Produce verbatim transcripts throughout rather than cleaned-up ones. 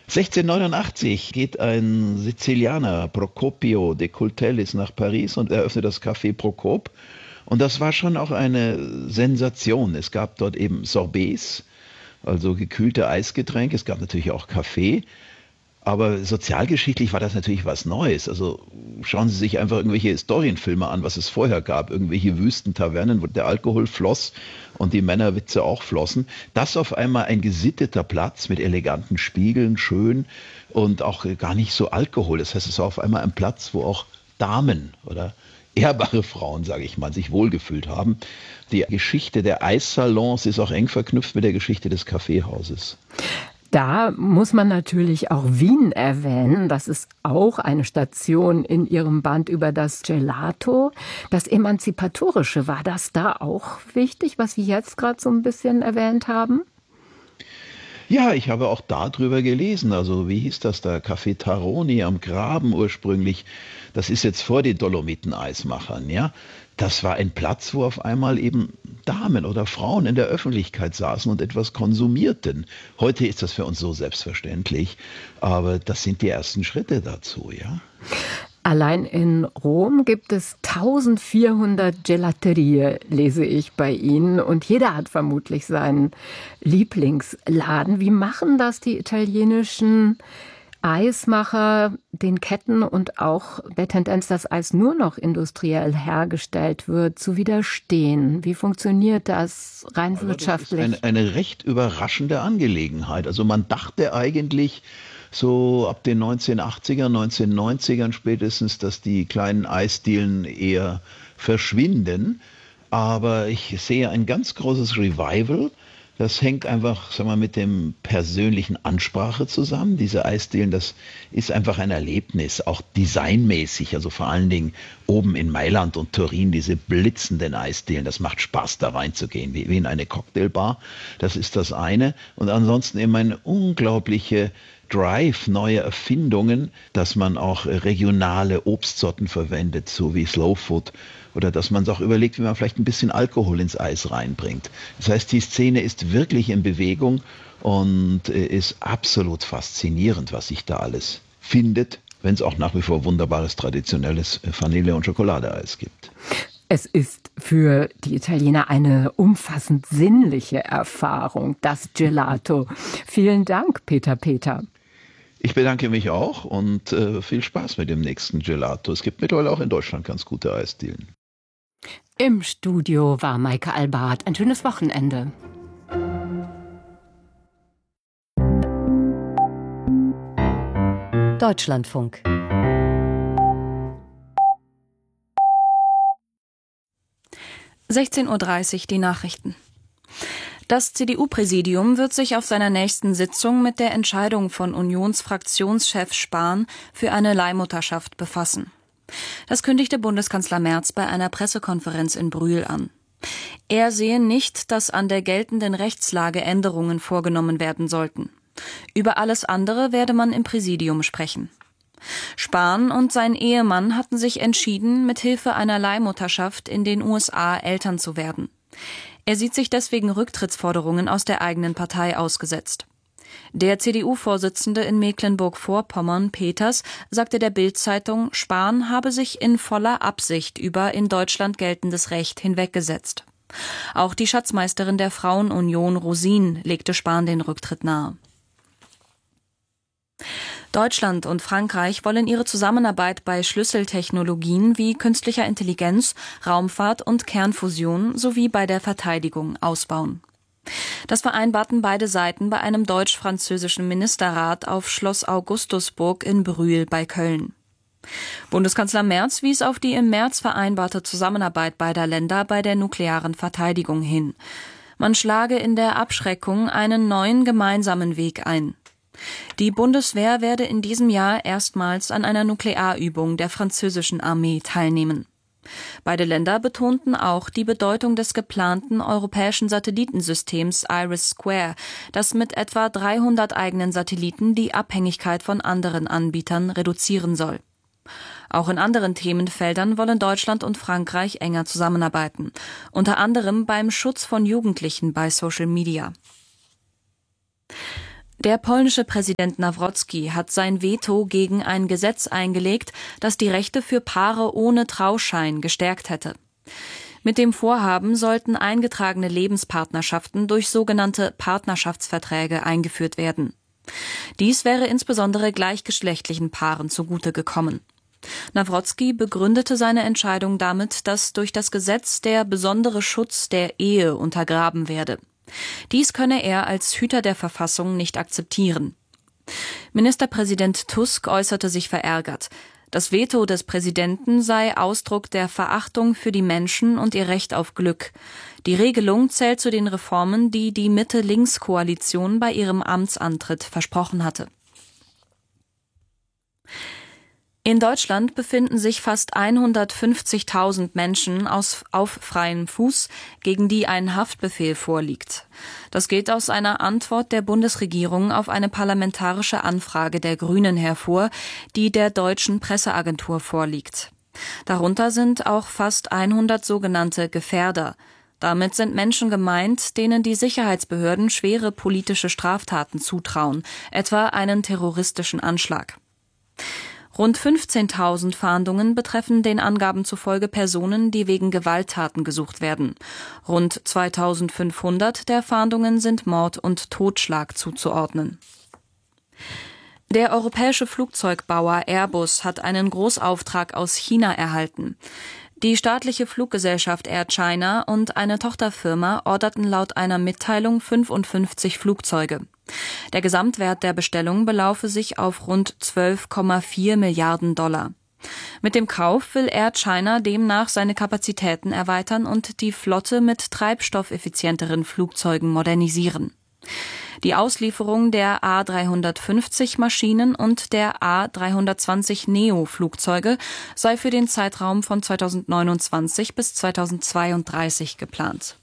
sechzehnhundertneunundachtzig geht ein Sizilianer, Procopio de Cultellis, nach Paris und eröffnet das Café Procop. Und das war schon auch eine Sensation. Es gab dort eben Sorbets, also gekühlte Eisgetränke. Es gab natürlich auch Kaffee. Aber sozialgeschichtlich war das natürlich was Neues. Also schauen Sie sich einfach irgendwelche Historienfilme an, was es vorher gab. Irgendwelche Wüstentavernen, wo der Alkohol floss und die Männerwitze auch flossen. Das auf einmal ein gesitteter Platz mit eleganten Spiegeln, schön und auch gar nicht so Alkohol. Das heißt, es war auf einmal ein Platz, wo auch Damen oder ehrbare Frauen, sage ich mal, sich wohlgefühlt haben. Die Geschichte der Eissalons ist auch eng verknüpft mit der Geschichte des Kaffeehauses. Da muss man natürlich auch Wien erwähnen. Das ist auch eine Station in Ihrem Band über das Gelato. Das Emanzipatorische, war das da auch wichtig, was Sie jetzt gerade so ein bisschen erwähnt haben? Ja, ich habe auch darüber gelesen. Also wie hieß das da? Café Taroni am Graben ursprünglich. Das ist jetzt vor den Dolomiten-Eismachern, ja. Das war ein Platz, wo auf einmal eben Damen oder Frauen in der Öffentlichkeit saßen und etwas konsumierten. Heute ist das für uns so selbstverständlich, aber das sind die ersten Schritte dazu, ja. Allein in Rom gibt es eintausendvierhundert Gelaterie, lese ich bei Ihnen. Und jeder hat vermutlich seinen Lieblingsladen. Wie machen das die italienischen Eismacher, den Ketten und auch der Tendenz, dass Eis nur noch industriell hergestellt wird, zu widerstehen? Wie funktioniert das rein Also wirtschaftlich? das ist eine, eine recht überraschende Angelegenheit. Also man dachte eigentlich so ab den neunzehnhundertachtzigern, neunzehnhundertneunzigern spätestens, dass die kleinen Eisdielen eher verschwinden. Aber ich sehe ein ganz großes Revival. Das hängt einfach, sagen wir, mit dem persönlichen Ansprache zusammen. Diese Eisdielen, das ist einfach ein Erlebnis, auch designmäßig. Also vor allen Dingen oben in Mailand und Turin, diese blitzenden Eisdielen. Das macht Spaß, da reinzugehen, wie, wie in eine Cocktailbar. Das ist das eine. Und ansonsten eben eine unglaubliche Drive, neue Erfindungen, dass man auch regionale Obstsorten verwendet, so wie Slow Food, oder dass man sich auch überlegt, wie man vielleicht ein bisschen Alkohol ins Eis reinbringt. Das heißt, die Szene ist wirklich in Bewegung und ist absolut faszinierend, was sich da alles findet, wenn es auch nach wie vor wunderbares, traditionelles Vanille- und Schokoladeeis gibt. Es ist für die Italiener eine umfassend sinnliche Erfahrung, das Gelato. Vielen Dank, Peter Peter. Ich bedanke mich auch und äh, viel Spaß mit dem nächsten Gelato. Es gibt mittlerweile auch in Deutschland ganz gute Eisdielen. Im Studio war Maike Albart. Ein schönes Wochenende. Deutschlandfunk. sechzehn Uhr dreißig, die Nachrichten. Das C D U-Präsidium wird sich auf seiner nächsten Sitzung mit der Entscheidung von Unionsfraktionschef Spahn für eine Leihmutterschaft befassen. Das kündigte Bundeskanzler Merz bei einer Pressekonferenz in Brühl an. Er sehe nicht, dass an der geltenden Rechtslage Änderungen vorgenommen werden sollten. Über alles andere werde man im Präsidium sprechen. Spahn und sein Ehemann hatten sich entschieden, mit Hilfe einer Leihmutterschaft in den U S A Eltern zu werden. Er sieht sich deswegen Rücktrittsforderungen aus der eigenen Partei ausgesetzt. Der C D U-Vorsitzende in Mecklenburg-Vorpommern, Peters, sagte der Bild-Zeitung, Spahn habe sich in voller Absicht über in Deutschland geltendes Recht hinweggesetzt. Auch die Schatzmeisterin der Frauenunion, Rosin, legte Spahn den Rücktritt nahe. Deutschland und Frankreich wollen ihre Zusammenarbeit bei Schlüsseltechnologien wie künstlicher Intelligenz, Raumfahrt und Kernfusion sowie bei der Verteidigung ausbauen. Das vereinbarten beide Seiten bei einem deutsch-französischen Ministerrat auf Schloss Augustusburg in Brühl bei Köln. Bundeskanzler Merz wies auf die im März vereinbarte Zusammenarbeit beider Länder bei der nuklearen Verteidigung hin. Man schlage in der Abschreckung einen neuen gemeinsamen Weg ein. Die Bundeswehr werde in diesem Jahr erstmals an einer Nuklearübung der französischen Armee teilnehmen. Beide Länder betonten auch die Bedeutung des geplanten europäischen Satellitensystems IRIS-Square, das mit etwa dreihundert eigenen Satelliten die Abhängigkeit von anderen Anbietern reduzieren soll. Auch in anderen Themenfeldern wollen Deutschland und Frankreich enger zusammenarbeiten, unter anderem beim Schutz von Jugendlichen bei Social Media. Der polnische Präsident Nawrocki hat sein Veto gegen ein Gesetz eingelegt, das die Rechte für Paare ohne Trauschein gestärkt hätte. Mit dem Vorhaben sollten eingetragene Lebenspartnerschaften durch sogenannte Partnerschaftsverträge eingeführt werden. Dies wäre insbesondere gleichgeschlechtlichen Paaren zugute gekommen. Nawrocki begründete seine Entscheidung damit, dass durch das Gesetz der besondere Schutz der Ehe untergraben werde. Dies könne er als Hüter der Verfassung nicht akzeptieren. Ministerpräsident Tusk äußerte sich verärgert. Das Veto des Präsidenten sei Ausdruck der Verachtung für die Menschen und ihr Recht auf Glück. Die Regelung zählt zu den Reformen, die die Mitte-Links-Koalition bei ihrem Amtsantritt versprochen hatte. In Deutschland befinden sich fast hundertfünfzigtausend Menschen aus, auf freiem Fuß, gegen die ein Haftbefehl vorliegt. Das geht aus einer Antwort der Bundesregierung auf eine parlamentarische Anfrage der Grünen hervor, die der Deutschen Presseagentur vorliegt. Darunter sind auch fast hundert sogenannte Gefährder. Damit sind Menschen gemeint, denen die Sicherheitsbehörden schwere politische Straftaten zutrauen, etwa einen terroristischen Anschlag. Rund fünfzehntausend Fahndungen betreffen den Angaben zufolge Personen, die wegen Gewalttaten gesucht werden. Rund zweitausendfünfhundert der Fahndungen sind Mord und Totschlag zuzuordnen. Der europäische Flugzeugbauer Airbus hat einen Großauftrag aus China erhalten. Die staatliche Fluggesellschaft Air China und eine Tochterfirma orderten laut einer Mitteilung fünfundfünfzig Flugzeuge. Der Gesamtwert der Bestellung belaufe sich auf rund zwölf Komma vier Milliarden Dollar. Mit dem Kauf will Air China demnach seine Kapazitäten erweitern und die Flotte mit treibstoffeffizienteren Flugzeugen modernisieren. Die Auslieferung der A dreihundertfünfzig Maschinen und der A dreihundertzwanzig Neo Flugzeuge sei für den Zeitraum von zweitausendneunundzwanzig bis zweitausendzweiunddreißig geplant.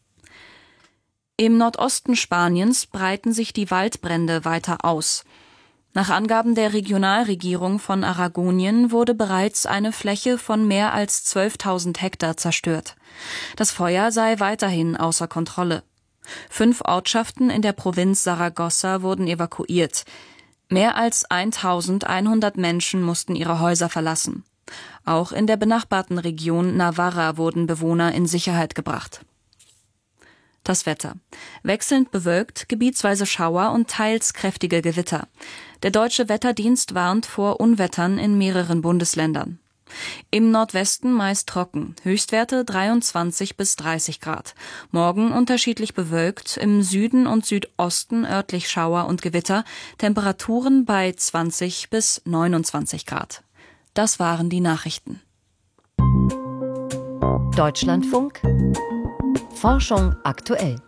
Im Nordosten Spaniens breiten sich die Waldbrände weiter aus. Nach Angaben der Regionalregierung von Aragonien wurde bereits eine Fläche von mehr als zwölftausend Hektar zerstört. Das Feuer sei weiterhin außer Kontrolle. Fünf Ortschaften in der Provinz Saragossa wurden evakuiert. Mehr als eintausendeinhundert Menschen mussten ihre Häuser verlassen. Auch in der benachbarten Region Navarra wurden Bewohner in Sicherheit gebracht. Das Wetter. Wechselnd bewölkt, gebietsweise Schauer und teils kräftige Gewitter. Der Deutsche Wetterdienst warnt vor Unwettern in mehreren Bundesländern. Im Nordwesten meist trocken, Höchstwerte dreiundzwanzig bis dreißig Grad. Morgen unterschiedlich bewölkt, im Süden und Südosten örtlich Schauer und Gewitter, Temperaturen bei zwanzig bis neunundzwanzig Grad. Das waren die Nachrichten. Deutschlandfunk Forschung aktuell.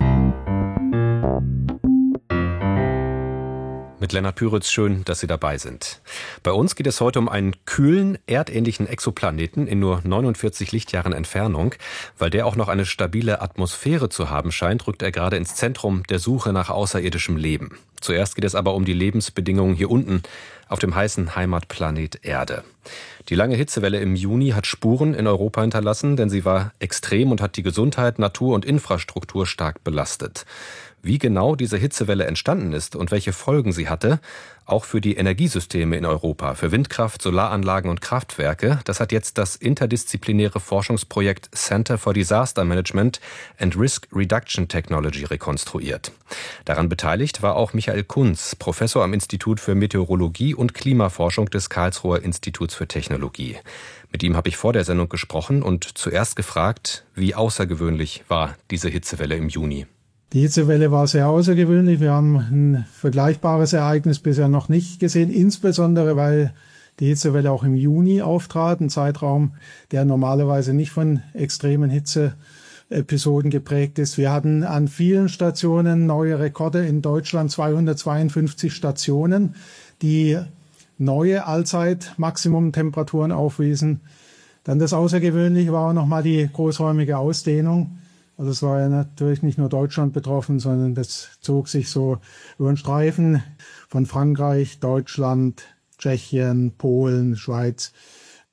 Mit Lennart Püritz, schön, dass Sie dabei sind. Bei uns geht es heute um einen kühlen, erdähnlichen Exoplaneten in nur neunundvierzig Lichtjahren Entfernung. Weil der auch noch eine stabile Atmosphäre zu haben scheint, rückt er gerade ins Zentrum der Suche nach außerirdischem Leben. Zuerst geht es aber um die Lebensbedingungen hier unten auf dem heißen Heimatplanet Erde. Die lange Hitzewelle im Juni hat Spuren in Europa hinterlassen, denn sie war extrem und hat die Gesundheit, Natur und Infrastruktur stark belastet. Wie genau diese Hitzewelle entstanden ist und welche Folgen sie hatte, auch für die Energiesysteme in Europa, für Windkraft, Solaranlagen und Kraftwerke, das hat jetzt das interdisziplinäre Forschungsprojekt Center for Disaster Management and Risk Reduction Technology rekonstruiert. Daran beteiligt war auch Michael Kunz, Professor am Institut für Meteorologie und Klimaforschung des Karlsruher Instituts für Technologie. Mit ihm habe ich vor der Sendung gesprochen und zuerst gefragt, wie außergewöhnlich war diese Hitzewelle im Juni. Die Hitzewelle war sehr außergewöhnlich. Wir haben ein vergleichbares Ereignis bisher noch nicht gesehen, insbesondere weil die Hitzewelle auch im Juni auftrat, ein Zeitraum, der normalerweise nicht von extremen Hitzeepisoden geprägt ist. Wir hatten an vielen Stationen neue Rekorde, in Deutschland zweihundertzweiundfünfzig Stationen, die neue Allzeit-Maximumtemperaturen aufwiesen. Dann das Außergewöhnliche war auch nochmal die großräumige Ausdehnung. Also es war ja natürlich nicht nur Deutschland betroffen, sondern das zog sich so über einen Streifen von Frankreich, Deutschland, Tschechien, Polen, Schweiz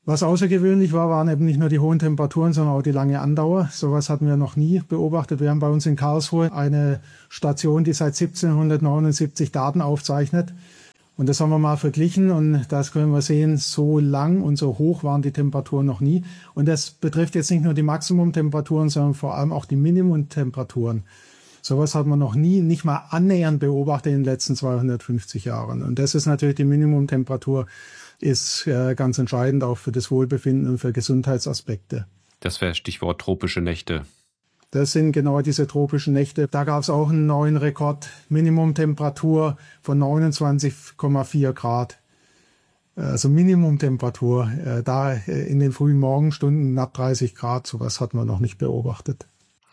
Was außergewöhnlich war, waren eben nicht nur die hohen Temperaturen, sondern auch die lange Andauer. Sowas hatten wir noch nie beobachtet. Wir haben bei uns in Karlsruhe eine Station, die seit siebzehnhundertneunundsiebzig Daten aufzeichnet. Und das haben wir mal verglichen und das können wir sehen, so lang und so hoch waren die Temperaturen noch nie. Und das betrifft jetzt nicht nur die Maximumtemperaturen, sondern vor allem auch die Minimumtemperaturen. Sowas hat man noch nie, nicht mal annähernd beobachtet in den letzten zweihundertfünfzig Jahren. Und das ist natürlich die Minimumtemperatur, ist äh, ganz entscheidend auch für das Wohlbefinden und für Gesundheitsaspekte. Das wäre Stichwort tropische Nächte. Das sind genau diese tropischen Nächte. Da gab es auch einen neuen Rekord, Minimumtemperatur von neunundzwanzig Komma vier Grad. Also Minimumtemperatur, äh, da in den frühen Morgenstunden knapp dreißig Grad, sowas hat man noch nicht beobachtet.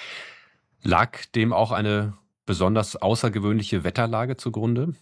Lag dem auch eine besonders außergewöhnliche Wetterlage zugrunde?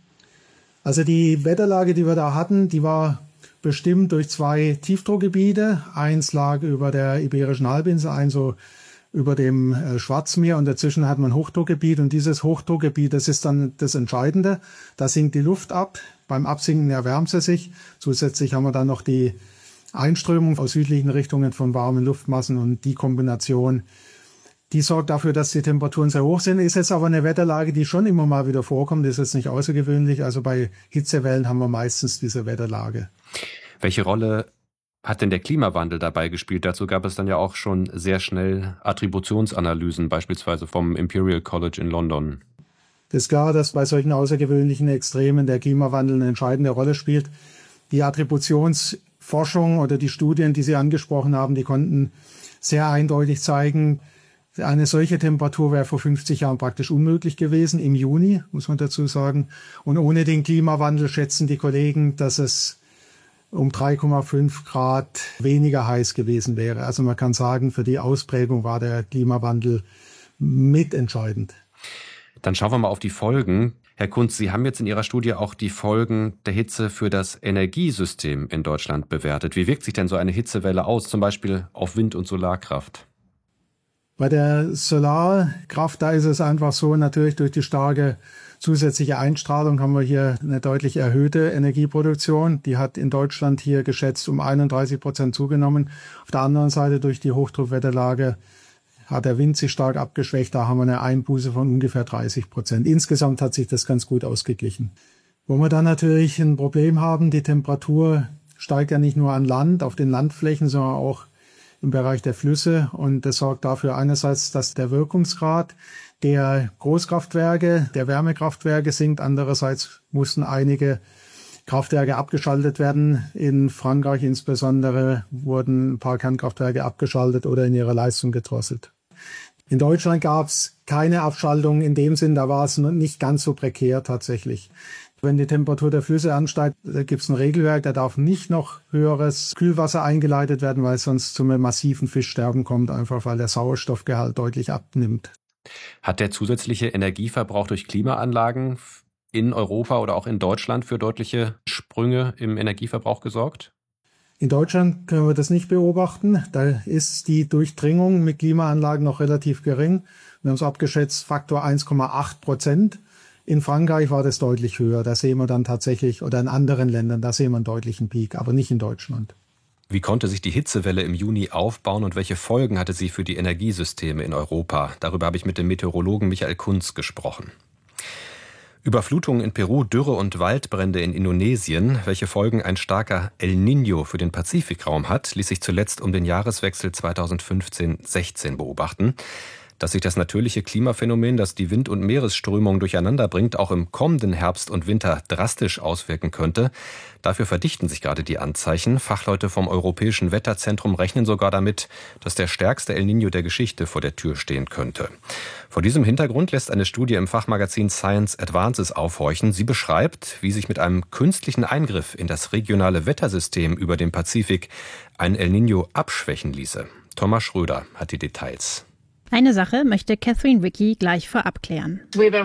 Also die Wetterlage, die wir da hatten, die war bestimmt durch zwei Tiefdruckgebiete. Eins lag über der Iberischen Halbinsel, eins so über dem Schwarzmeer und dazwischen hat man ein Hochdruckgebiet. Und dieses Hochdruckgebiet, das ist dann das Entscheidende. Da sinkt die Luft ab. Beim Absinken erwärmt sie sich. Zusätzlich haben wir dann noch die Einströmung aus südlichen Richtungen von warmen Luftmassen und die Kombination, die sorgt dafür, dass die Temperaturen sehr hoch sind. Ist jetzt aber eine Wetterlage, die schon immer mal wieder vorkommt. Das ist jetzt nicht außergewöhnlich. Also bei Hitzewellen haben wir meistens diese Wetterlage. Welche Rolle hat denn der Klimawandel dabei gespielt? Dazu gab es dann ja auch schon sehr schnell Attributionsanalysen, beispielsweise vom Imperial College in London. Das ist klar, dass bei solchen außergewöhnlichen Extremen der Klimawandel eine entscheidende Rolle spielt. Die Attributionsforschung oder die Studien, die Sie angesprochen haben, die konnten sehr eindeutig zeigen, eine solche Temperatur wäre vor fünfzig Jahren praktisch unmöglich gewesen, im Juni, muss man dazu sagen. Und ohne den Klimawandel schätzen die Kollegen, dass es um drei Komma fünf Grad weniger heiß gewesen wäre. Also man kann sagen, für die Ausprägung war der Klimawandel mitentscheidend. Dann schauen wir mal auf die Folgen. Herr Kunz, Sie haben jetzt in Ihrer Studie auch die Folgen der Hitze für das Energiesystem in Deutschland bewertet. Wie wirkt sich denn so eine Hitzewelle aus, zum Beispiel auf Wind- und Solarkraft? Bei der Solarkraft, da ist es einfach so, natürlich durch die starke zusätzliche Einstrahlung haben wir hier eine deutlich erhöhte Energieproduktion. Die hat in Deutschland hier geschätzt um einunddreißig Prozent zugenommen. Auf der anderen Seite durch die Hochdruckwetterlage hat der Wind sich stark abgeschwächt. Da haben wir eine Einbuße von ungefähr dreißig Prozent. Insgesamt hat sich das ganz gut ausgeglichen. Wo wir dann natürlich ein Problem haben, die Temperatur steigt ja nicht nur an Land, auf den Landflächen, sondern auch im Bereich der Flüsse. Und das sorgt dafür einerseits, dass der Wirkungsgrad der Großkraftwerke, der Wärmekraftwerke sinkt. Andererseits mussten einige Kraftwerke abgeschaltet werden. In Frankreich insbesondere wurden ein paar Kernkraftwerke abgeschaltet oder in ihrer Leistung gedrosselt. In Deutschland gab es keine Abschaltung in dem Sinn, da war es nicht ganz so prekär tatsächlich. Wenn die Temperatur der Flüsse ansteigt, da gibt es ein Regelwerk, da darf nicht noch höheres Kühlwasser eingeleitet werden, weil es sonst zu einem massiven Fischsterben kommt, einfach weil der Sauerstoffgehalt deutlich abnimmt. Hat der zusätzliche Energieverbrauch durch Klimaanlagen in Europa oder auch in Deutschland für deutliche Sprünge im Energieverbrauch gesorgt? In Deutschland können wir das nicht beobachten. Da ist die Durchdringung mit Klimaanlagen noch relativ gering. Wir haben es abgeschätzt, Faktor eins Komma acht Prozent. In Frankreich war das deutlich höher. Da sehen wir dann tatsächlich, oder in anderen Ländern, da sehen wir einen deutlichen Peak, aber nicht in Deutschland. Wie konnte sich die Hitzewelle im Juni aufbauen und welche Folgen hatte sie für die Energiesysteme in Europa? Darüber habe ich mit dem Meteorologen Michael Kunz gesprochen. Überflutungen in Peru, Dürre und Waldbrände in Indonesien, welche Folgen ein starker El Niño für den Pazifikraum hat, ließ sich zuletzt um den Jahreswechsel zweitausendfünfzehn sechzehn beobachten. Dass sich das natürliche Klimaphänomen, das die Wind- und Meeresströmung durcheinander bringt, auch im kommenden Herbst und Winter drastisch auswirken könnte. Dafür verdichten sich gerade die Anzeichen. Fachleute vom Europäischen Wetterzentrum rechnen sogar damit, dass der stärkste El Niño der Geschichte vor der Tür stehen könnte. Vor diesem Hintergrund lässt eine Studie im Fachmagazin Science Advances aufhorchen. Sie beschreibt, wie sich mit einem künstlichen Eingriff in das regionale Wettersystem über dem Pazifik ein El Niño abschwächen ließe. Thomas Schröder hat die Details. Eine Sache möchte Catherine Wicki gleich vorab klären.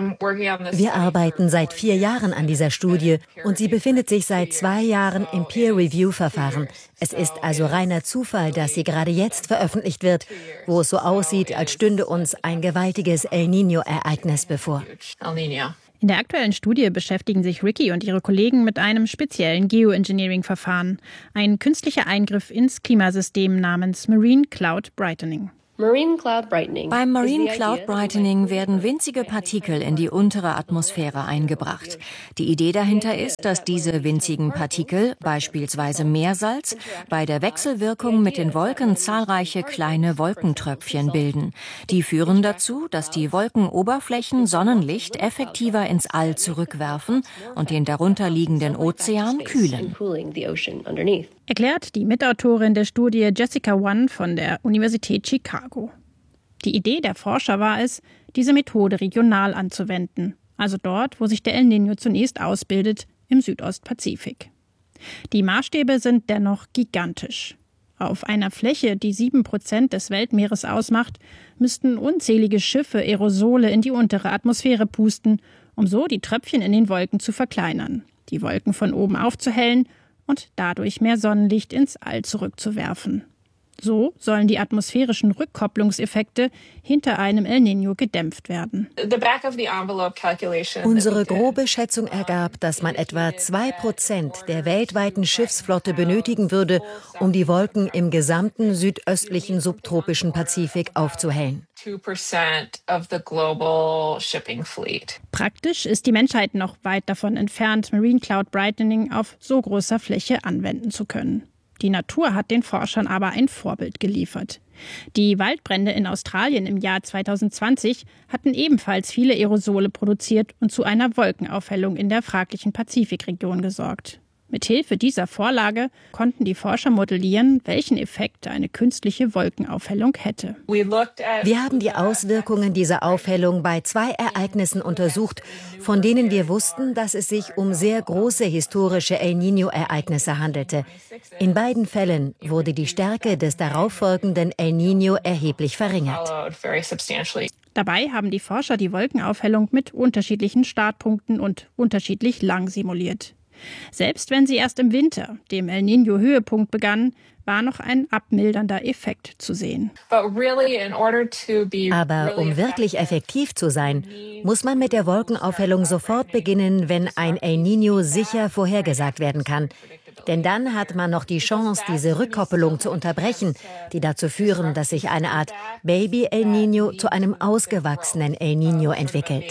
Wir arbeiten seit vier Jahren an dieser Studie und sie befindet sich seit zwei Jahren im Peer-Review-Verfahren. Es ist also reiner Zufall, dass sie gerade jetzt veröffentlicht wird, wo es so aussieht, als stünde uns ein gewaltiges El Niño-Ereignis bevor. In der aktuellen Studie beschäftigen sich Ricky und ihre Kollegen mit einem speziellen Geoengineering-Verfahren, ein künstlicher Eingriff ins Klimasystem namens Marine Cloud Brightening. Beim Marine Cloud Brightening werden winzige Partikel in die untere Atmosphäre eingebracht. Die Idee dahinter ist, dass diese winzigen Partikel, beispielsweise Meersalz, bei der Wechselwirkung mit den Wolken zahlreiche kleine Wolkentröpfchen bilden. Die führen dazu, dass die Wolkenoberflächen Sonnenlicht effektiver ins All zurückwerfen und den darunter liegenden Ozean kühlen. Erklärt die Mitautorin der Studie Jessica One von der Universität Chicago. Die Idee der Forscher war es, diese Methode regional anzuwenden, also dort, wo sich der El Niño zunächst ausbildet, im Südostpazifik. Die Maßstäbe sind dennoch gigantisch. Auf einer Fläche, die sieben Prozent des Weltmeeres ausmacht, müssten unzählige Schiffe Aerosole in die untere Atmosphäre pusten, um so die Tröpfchen in den Wolken zu verkleinern, die Wolken von oben aufzuhellen und dadurch mehr Sonnenlicht ins All zurückzuwerfen. So sollen die atmosphärischen Rückkopplungseffekte hinter einem El Niño gedämpft werden. Unsere grobe Schätzung ergab, dass man etwa zwei Prozent der weltweiten Schiffsflotte benötigen würde, um die Wolken im gesamten südöstlichen subtropischen Pazifik aufzuhellen. Praktisch ist die Menschheit noch weit davon entfernt, Marine Cloud Brightening auf so großer Fläche anwenden zu können. Die Natur hat den Forschern aber ein Vorbild geliefert. Die Waldbrände in Australien im Jahr zweitausendzwanzig hatten ebenfalls viele Aerosole produziert und zu einer Wolkenaufhellung in der fraglichen Pazifikregion gesorgt. Mithilfe dieser Vorlage konnten die Forscher modellieren, welchen Effekt eine künstliche Wolkenaufhellung hätte. Wir haben die Auswirkungen dieser Aufhellung bei zwei Ereignissen untersucht, von denen wir wussten, dass es sich um sehr große historische El Niño-Ereignisse handelte. In beiden Fällen wurde die Stärke des darauffolgenden El Niño erheblich verringert. Dabei haben die Forscher die Wolkenaufhellung mit unterschiedlichen Startpunkten und unterschiedlich lang simuliert. Selbst wenn sie erst im Winter, dem El Niño-Höhepunkt, begann, war noch ein abmildernder Effekt zu sehen. Aber um wirklich effektiv zu sein, muss man mit der Wolkenaufhellung sofort beginnen, wenn ein El Niño sicher vorhergesagt werden kann. Denn dann hat man noch die Chance, diese Rückkoppelung zu unterbrechen, die dazu führen, dass sich eine Art Baby El Niño zu einem ausgewachsenen El Niño entwickelt.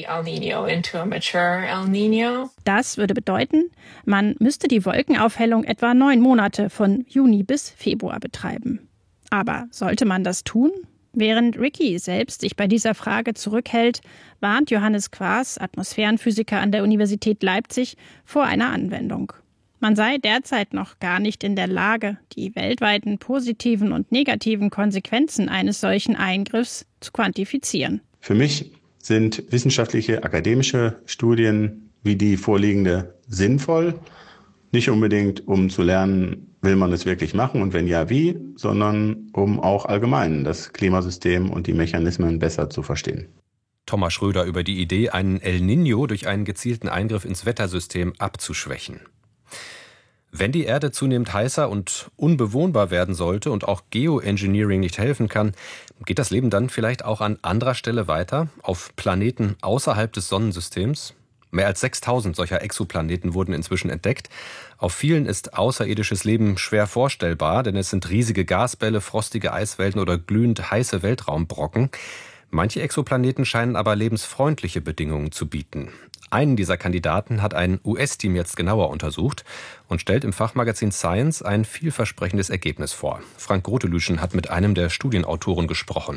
Das würde bedeuten, man müsste die Wolkenaufhellung etwa neun Monate von Juni bis Februar betreiben. Aber sollte man das tun? Während Ricky selbst sich bei dieser Frage zurückhält, warnt Johannes Quaas, Atmosphärenphysiker an der Universität Leipzig, vor einer Anwendung. Man sei derzeit noch gar nicht in der Lage, die weltweiten positiven und negativen Konsequenzen eines solchen Eingriffs zu quantifizieren. Für mich sind wissenschaftliche, akademische Studien wie die vorliegende sinnvoll. Nicht unbedingt, um zu lernen, will man es wirklich machen und wenn ja, wie, sondern um auch allgemein das Klimasystem und die Mechanismen besser zu verstehen. Thomas Schröder über die Idee, einen El Niño durch einen gezielten Eingriff ins Wettersystem abzuschwächen. Wenn die Erde zunehmend heißer und unbewohnbar werden sollte und auch Geoengineering nicht helfen kann, geht das Leben dann vielleicht auch an anderer Stelle weiter, auf Planeten außerhalb des Sonnensystems? Mehr als sechstausend solcher Exoplaneten wurden inzwischen entdeckt. Auf vielen ist außerirdisches Leben schwer vorstellbar, denn es sind riesige Gasbälle, frostige Eiswelten oder glühend heiße Weltraumbrocken. Manche Exoplaneten scheinen aber lebensfreundliche Bedingungen zu bieten. Einen dieser Kandidaten hat ein U S-Team jetzt genauer untersucht und stellt im Fachmagazin Science ein vielversprechendes Ergebnis vor. Frank Grotelüschen hat mit einem der Studienautoren gesprochen.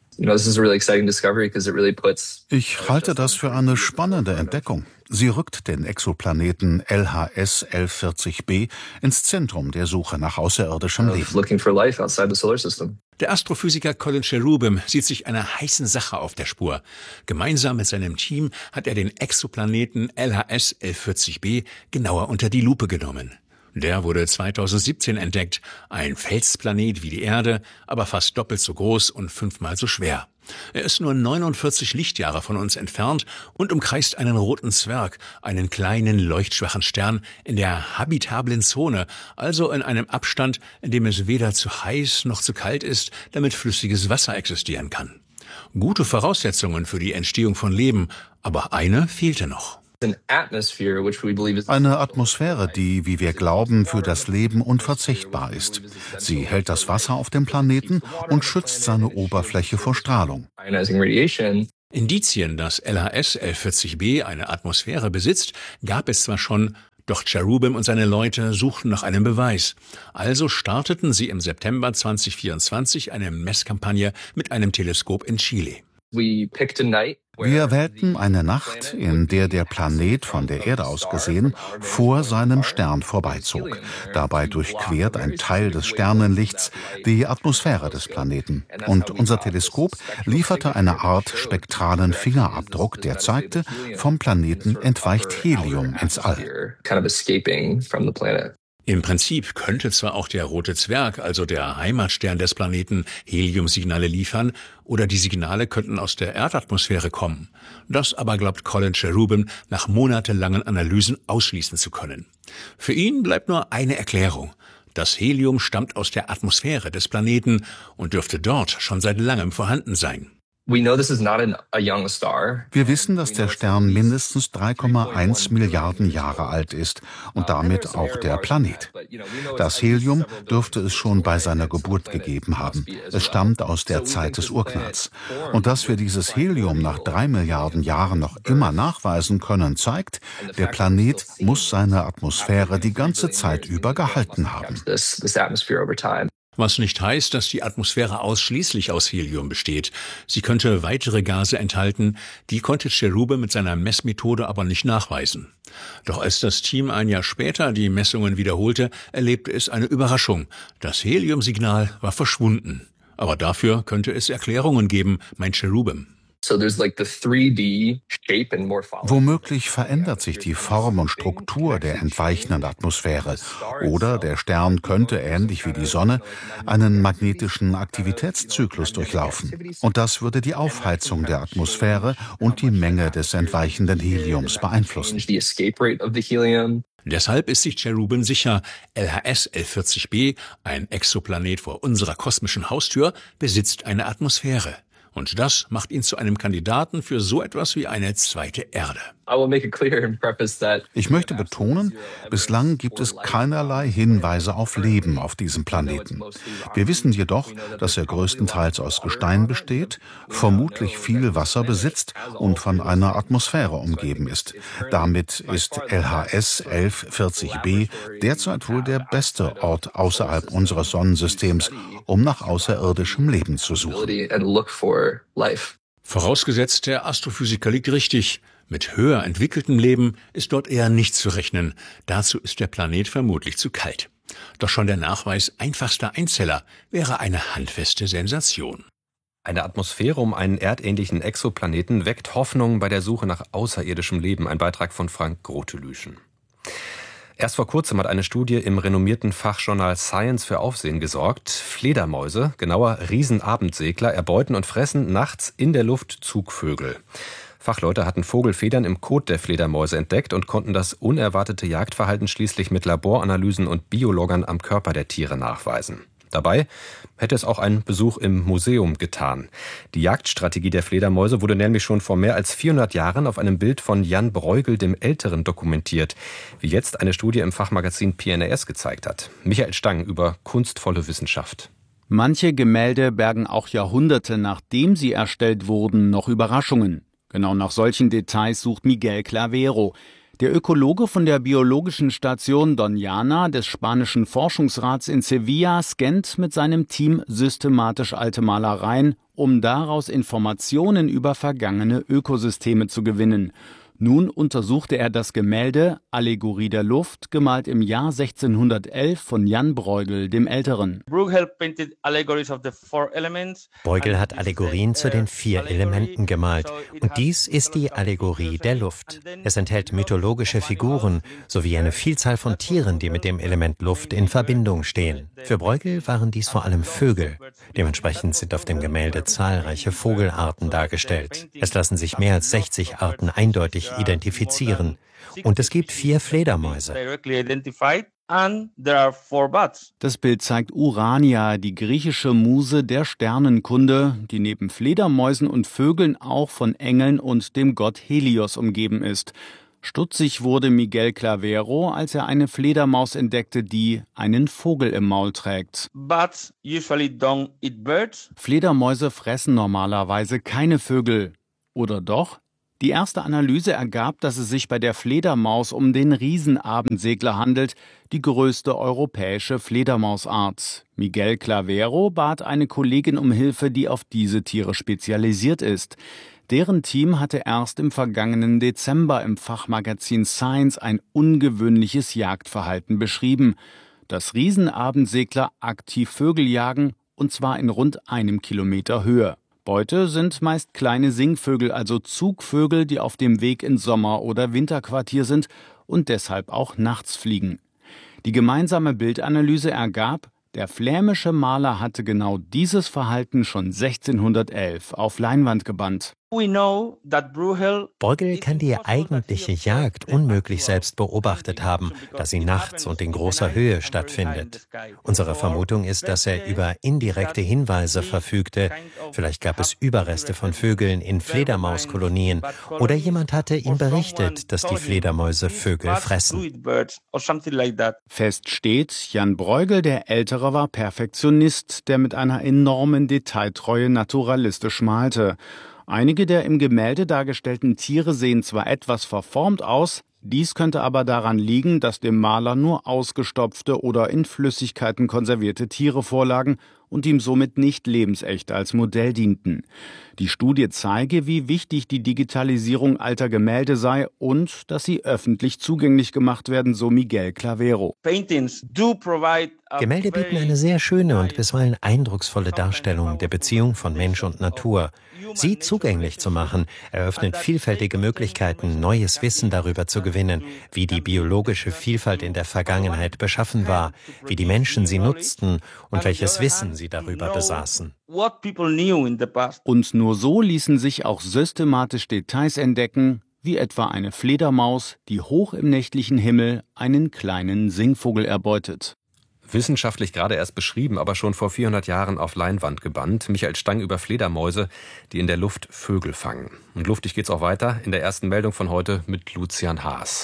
Ich halte das für eine spannende Entdeckung. Sie rückt den Exoplaneten L H S elf vierzig b ins Zentrum der Suche nach außerirdischem Leben. Der Astrophysiker Colin Cherubim sieht sich einer heißen Sache auf der Spur. Gemeinsam mit seinem Team hat er den Exoplaneten L H S elf vierzig b genauer unter die Lupe genommen. Der wurde zweitausendsiebzehn entdeckt, ein Felsplanet wie die Erde, aber fast doppelt so groß und fünfmal so schwer. Er ist nur neunundvierzig Lichtjahre von uns entfernt und umkreist einen roten Zwerg, einen kleinen leuchtschwachen Stern in der habitablen Zone, also in einem Abstand, in dem es weder zu heiß noch zu kalt ist, damit flüssiges Wasser existieren kann. Gute Voraussetzungen für die Entstehung von Leben, aber eine fehlte noch. Eine Atmosphäre, die, wie wir glauben, für das Leben unverzichtbar ist. Sie hält das Wasser auf dem Planeten und schützt seine Oberfläche vor Strahlung. Indizien, dass L H S elf vierzig b eine Atmosphäre besitzt, gab es zwar schon, doch Cherubim und seine Leute suchten nach einem Beweis. Also starteten sie im September zweitausendvierundzwanzig eine Messkampagne mit einem Teleskop in Chile. Wir wählten eine Nacht, in der der Planet von der Erde aus gesehen vor seinem Stern vorbeizog. Dabei durchquert ein Teil des Sternenlichts die Atmosphäre des Planeten. Und unser Teleskop lieferte eine Art spektralen Fingerabdruck, der zeigte, vom Planeten entweicht Helium ins All. Im Prinzip könnte zwar auch der rote Zwerg, also der Heimatstern des Planeten, Heliumsignale liefern, oder die Signale könnten aus der Erdatmosphäre kommen. Das aber glaubt Colin Cherubim nach monatelangen Analysen ausschließen zu können. Für ihn bleibt nur eine Erklärung. Das Helium stammt aus der Atmosphäre des Planeten und dürfte dort schon seit langem vorhanden sein. Wir wissen, dass der Stern mindestens drei Komma eins Milliarden Jahre alt ist und damit auch der Planet. Das Helium dürfte es schon bei seiner Geburt gegeben haben. Es stammt aus der Zeit des Urknalls. Und dass wir dieses Helium nach drei Milliarden Jahren noch immer nachweisen können, zeigt, der Planet muss seine Atmosphäre die ganze Zeit über gehalten haben. Was nicht heißt, dass die Atmosphäre ausschließlich aus Helium besteht. Sie könnte weitere Gase enthalten, die konnte Cherubim mit seiner Messmethode aber nicht nachweisen. Doch als das Team ein Jahr später die Messungen wiederholte, erlebte es eine Überraschung. Das Heliumsignal war verschwunden. Aber dafür könnte es Erklärungen geben, meint Cherubim. Womöglich verändert sich die Form und Struktur der entweichenden Atmosphäre. Oder der Stern könnte, ähnlich wie die Sonne, einen magnetischen Aktivitätszyklus durchlaufen. Und das würde die Aufheizung der Atmosphäre und die Menge des entweichenden Heliums beeinflussen. Deshalb ist sich Cherubim sicher, L H S elf vierzig b, ein Exoplanet vor unserer kosmischen Haustür, besitzt eine Atmosphäre. Und das macht ihn zu einem Kandidaten für so etwas wie eine zweite Erde. Ich möchte betonen, bislang gibt es keinerlei Hinweise auf Leben auf diesem Planeten. Wir wissen jedoch, dass er größtenteils aus Gestein besteht, vermutlich viel Wasser besitzt und von einer Atmosphäre umgeben ist. Damit ist L H S elf vierzig b derzeit wohl der beste Ort außerhalb unseres Sonnensystems, um nach außerirdischem Leben zu suchen. Vorausgesetzt, der Astrophysiker liegt richtig. Mit höher entwickeltem Leben ist dort eher nicht zu rechnen. Dazu ist der Planet vermutlich zu kalt. Doch schon der Nachweis einfachster Einzeller wäre eine handfeste Sensation. Eine Atmosphäre um einen erdähnlichen Exoplaneten weckt Hoffnung bei der Suche nach außerirdischem Leben. Ein Beitrag von Frank Grotelüschen. Erst vor kurzem hat eine Studie im renommierten Fachjournal Science für Aufsehen gesorgt. Fledermäuse, genauer Riesenabendsegler, erbeuten und fressen nachts in der Luft Zugvögel. Fachleute hatten Vogelfedern im Kot der Fledermäuse entdeckt und konnten das unerwartete Jagdverhalten schließlich mit Laboranalysen und Biologgern am Körper der Tiere nachweisen. Dabei hätte es auch ein Besuch im Museum getan. Die Jagdstrategie der Fledermäuse wurde nämlich schon vor mehr als vierhundert Jahren auf einem Bild von Jan Bruegel dem Älteren dokumentiert, wie jetzt eine Studie im Fachmagazin P N A S gezeigt hat. Michael Stang über kunstvolle Wissenschaft. Manche Gemälde bergen auch Jahrhunderte, nachdem sie erstellt wurden, noch Überraschungen. Genau nach solchen Details sucht Miguel Clavero. Der Ökologe von der biologischen Station Doñana des spanischen Forschungsrats in Sevilla scannt mit seinem Team systematisch alte Malereien, um daraus Informationen über vergangene Ökosysteme zu gewinnen. Nun untersuchte er das Gemälde Allegorie der Luft, gemalt im Jahr sechzehnhundertelf von Jan Bruegel dem Älteren. Bruegel hat Allegorien zu den vier Elementen gemalt. Und dies ist die Allegorie der Luft. Es enthält mythologische Figuren sowie eine Vielzahl von Tieren, die mit dem Element Luft in Verbindung stehen. Für Bruegel waren dies vor allem Vögel. Dementsprechend sind auf dem Gemälde zahlreiche Vogelarten dargestellt. Es lassen sich mehr als sechzig Arten eindeutig identifizieren. Und es gibt vier Fledermäuse. Das Bild zeigt Urania, die griechische Muse der Sternenkunde, die neben Fledermäusen und Vögeln auch von Engeln und dem Gott Helios umgeben ist. Stutzig wurde Miguel Clavero, als er eine Fledermaus entdeckte, die einen Vogel im Maul trägt. Fledermäuse fressen normalerweise keine Vögel. Oder doch? Die erste Analyse ergab, dass es sich bei der Fledermaus um den Riesenabendsegler handelt, die größte europäische Fledermausart. Miguel Clavero bat eine Kollegin um Hilfe, die auf diese Tiere spezialisiert ist. Deren Team hatte erst im vergangenen Dezember im Fachmagazin Science ein ungewöhnliches Jagdverhalten beschrieben. Dass Riesenabendsegler aktiv Vögel jagen, und zwar in rund einem Kilometer Höhe. Beute sind meist kleine Singvögel, also Zugvögel, die auf dem Weg in Sommer- oder Winterquartier sind und deshalb auch nachts fliegen. Die gemeinsame Bildanalyse ergab, der flämische Maler hatte genau dieses Verhalten schon sechzehnhundertelf auf Leinwand gebannt. Bruegel kann die eigentliche Jagd unmöglich selbst beobachtet haben, da sie nachts und in großer Höhe stattfindet. Unsere Vermutung ist, dass er über indirekte Hinweise verfügte. Vielleicht gab es Überreste von Vögeln in Fledermauskolonien oder jemand hatte ihm berichtet, dass die Fledermäuse Vögel fressen. Fest steht, Jan Bruegel der Ältere war Perfektionist, der mit einer enormen Detailtreue naturalistisch malte. Einige der im Gemälde dargestellten Tiere sehen zwar etwas verformt aus, dies könnte aber daran liegen, dass dem Maler nur ausgestopfte oder in Flüssigkeiten konservierte Tiere vorlagen und ihm somit nicht lebensecht als Modell dienten. Die Studie zeige, wie wichtig die Digitalisierung alter Gemälde sei und dass sie öffentlich zugänglich gemacht werden, so Miguel Clavero. Gemälde bieten eine sehr schöne und bisweilen eindrucksvolle Darstellung der Beziehung von Mensch und Natur. Sie zugänglich zu machen, eröffnet vielfältige Möglichkeiten, neues Wissen darüber zu gewinnen, wie die biologische Vielfalt in der Vergangenheit beschaffen war, wie die Menschen sie nutzten und welches Wissen sie darüber besaßen. Und nur so ließen sich auch systematisch Details entdecken, wie etwa eine Fledermaus, die hoch im nächtlichen Himmel einen kleinen Singvogel erbeutet. Wissenschaftlich gerade erst beschrieben, aber schon vor vierhundert Jahren auf Leinwand gebannt. Michael Stang über Fledermäuse, die in der Luft Vögel fangen. Und luftig geht's auch weiter in der ersten Meldung von heute mit Lucian Haas.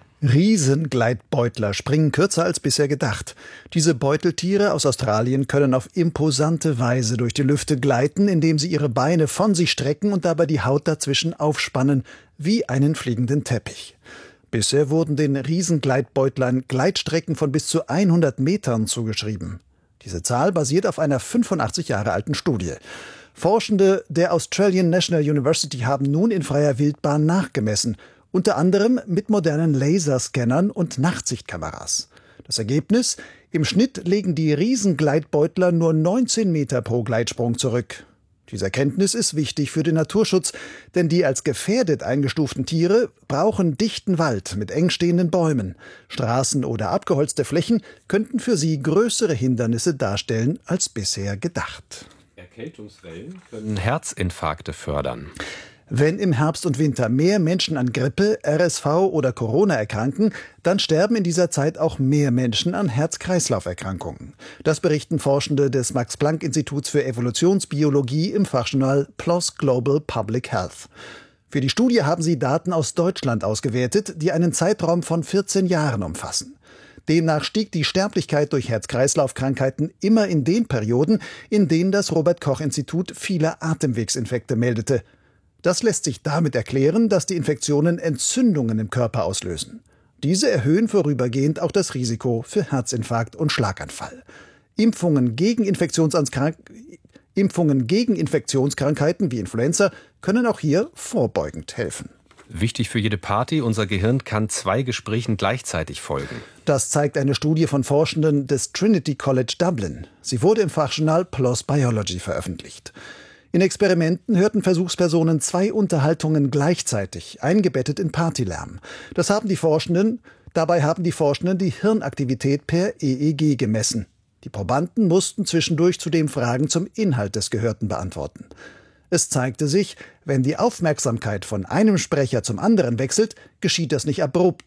Riesengleitbeutler springen kürzer als bisher gedacht. Diese Beuteltiere aus Australien können auf imposante Weise durch die Lüfte gleiten, indem sie ihre Beine von sich strecken und dabei die Haut dazwischen aufspannen, wie einen fliegenden Teppich. Bisher wurden den Riesengleitbeutlern Gleitstrecken von bis zu hundert Metern zugeschrieben. Diese Zahl basiert auf einer fünfundachtzig Jahre alten Studie. Forschende der Australian National University haben nun in freier Wildbahn nachgemessen, unter anderem mit modernen Laserscannern und Nachtsichtkameras. Das Ergebnis? Im Schnitt legen die Riesengleitbeutler nur neunzehn Meter pro Gleitsprung zurück. Diese Erkenntnis ist wichtig für den Naturschutz, denn die als gefährdet eingestuften Tiere brauchen dichten Wald mit eng stehenden Bäumen. Straßen oder abgeholzte Flächen könnten für sie größere Hindernisse darstellen als bisher gedacht. Erkältungswellen können Herzinfarkte fördern. Wenn im Herbst und Winter mehr Menschen an Grippe, R S V oder Corona erkranken, dann sterben in dieser Zeit auch mehr Menschen an Herz-Kreislauf-Erkrankungen. Das berichten Forschende des Max-Planck-Instituts für Evolutionsbiologie im Fachjournal P L O S Global Public Health. Für die Studie haben sie Daten aus Deutschland ausgewertet, die einen Zeitraum von vierzehn Jahren umfassen. Demnach stieg die Sterblichkeit durch Herz-Kreislauf-Krankheiten immer in den Perioden, in denen das Robert-Koch-Institut viele Atemwegsinfekte meldete. Das lässt sich damit erklären, dass die Infektionen Entzündungen im Körper auslösen. Diese erhöhen vorübergehend auch das Risiko für Herzinfarkt und Schlaganfall. Impfungen gegen Infektionskrank- Impfungen gegen Infektionskrankheiten wie Influenza können auch hier vorbeugend helfen. Wichtig für jede Party, unser Gehirn kann zwei Gesprächen gleichzeitig folgen. Das zeigt eine Studie von Forschenden des Trinity College Dublin. Sie wurde im Fachjournal P L O S Biology veröffentlicht. In Experimenten hörten Versuchspersonen zwei Unterhaltungen gleichzeitig, eingebettet in Partylärm. Das haben die Forschenden, dabei haben die Forschenden die Hirnaktivität per E E G gemessen. Die Probanden mussten zwischendurch zudem Fragen zum Inhalt des Gehörten beantworten. Es zeigte sich, wenn die Aufmerksamkeit von einem Sprecher zum anderen wechselt, geschieht das nicht abrupt.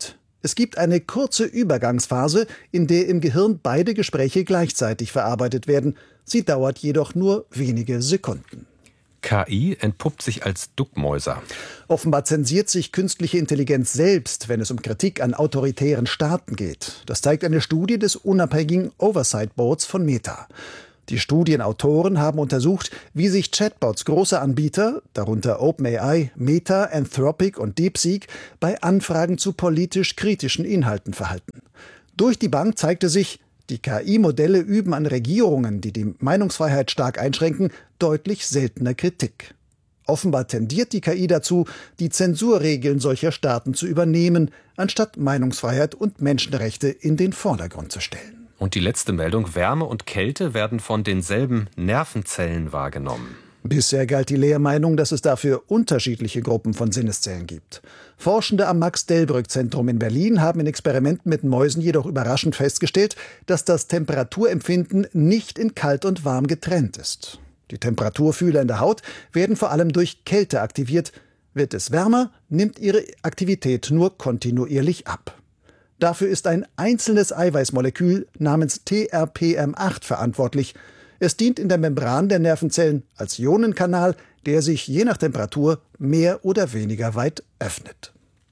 Es gibt eine kurze Übergangsphase, in der im Gehirn beide Gespräche gleichzeitig verarbeitet werden. Sie dauert jedoch nur wenige Sekunden. K I entpuppt sich als Duckmäuser. Offenbar zensiert sich künstliche Intelligenz selbst, wenn es um Kritik an autoritären Staaten geht. Das zeigt eine Studie des unabhängigen Oversight Boards von Meta. Die Studienautoren haben untersucht, wie sich Chatbots großer Anbieter, darunter OpenAI, Meta, Anthropic und DeepSeek, bei Anfragen zu politisch kritischen Inhalten verhalten. Durch die Bank zeigte sich, die K I-Modelle üben an Regierungen, die die Meinungsfreiheit stark einschränken, deutlich seltener Kritik. Offenbar tendiert die K I dazu, die Zensurregeln solcher Staaten zu übernehmen, anstatt Meinungsfreiheit und Menschenrechte in den Vordergrund zu stellen. Und die letzte Meldung: Wärme und Kälte werden von denselben Nervenzellen wahrgenommen. Bisher galt die Lehrmeinung, dass es dafür unterschiedliche Gruppen von Sinneszellen gibt. Forschende am Max-Delbrück-Zentrum in Berlin haben in Experimenten mit Mäusen jedoch überraschend festgestellt, dass das Temperaturempfinden nicht in kalt und warm getrennt ist. Die Temperaturfühler in der Haut werden vor allem durch Kälte aktiviert. Wird es wärmer, nimmt ihre Aktivität nur kontinuierlich ab. Dafür ist ein einzelnes Eiweißmolekül namens T R P M acht verantwortlich. Es dient in der Membran der Nervenzellen als Ionenkanal, der sich je nach Temperatur mehr oder weniger weit öffnet.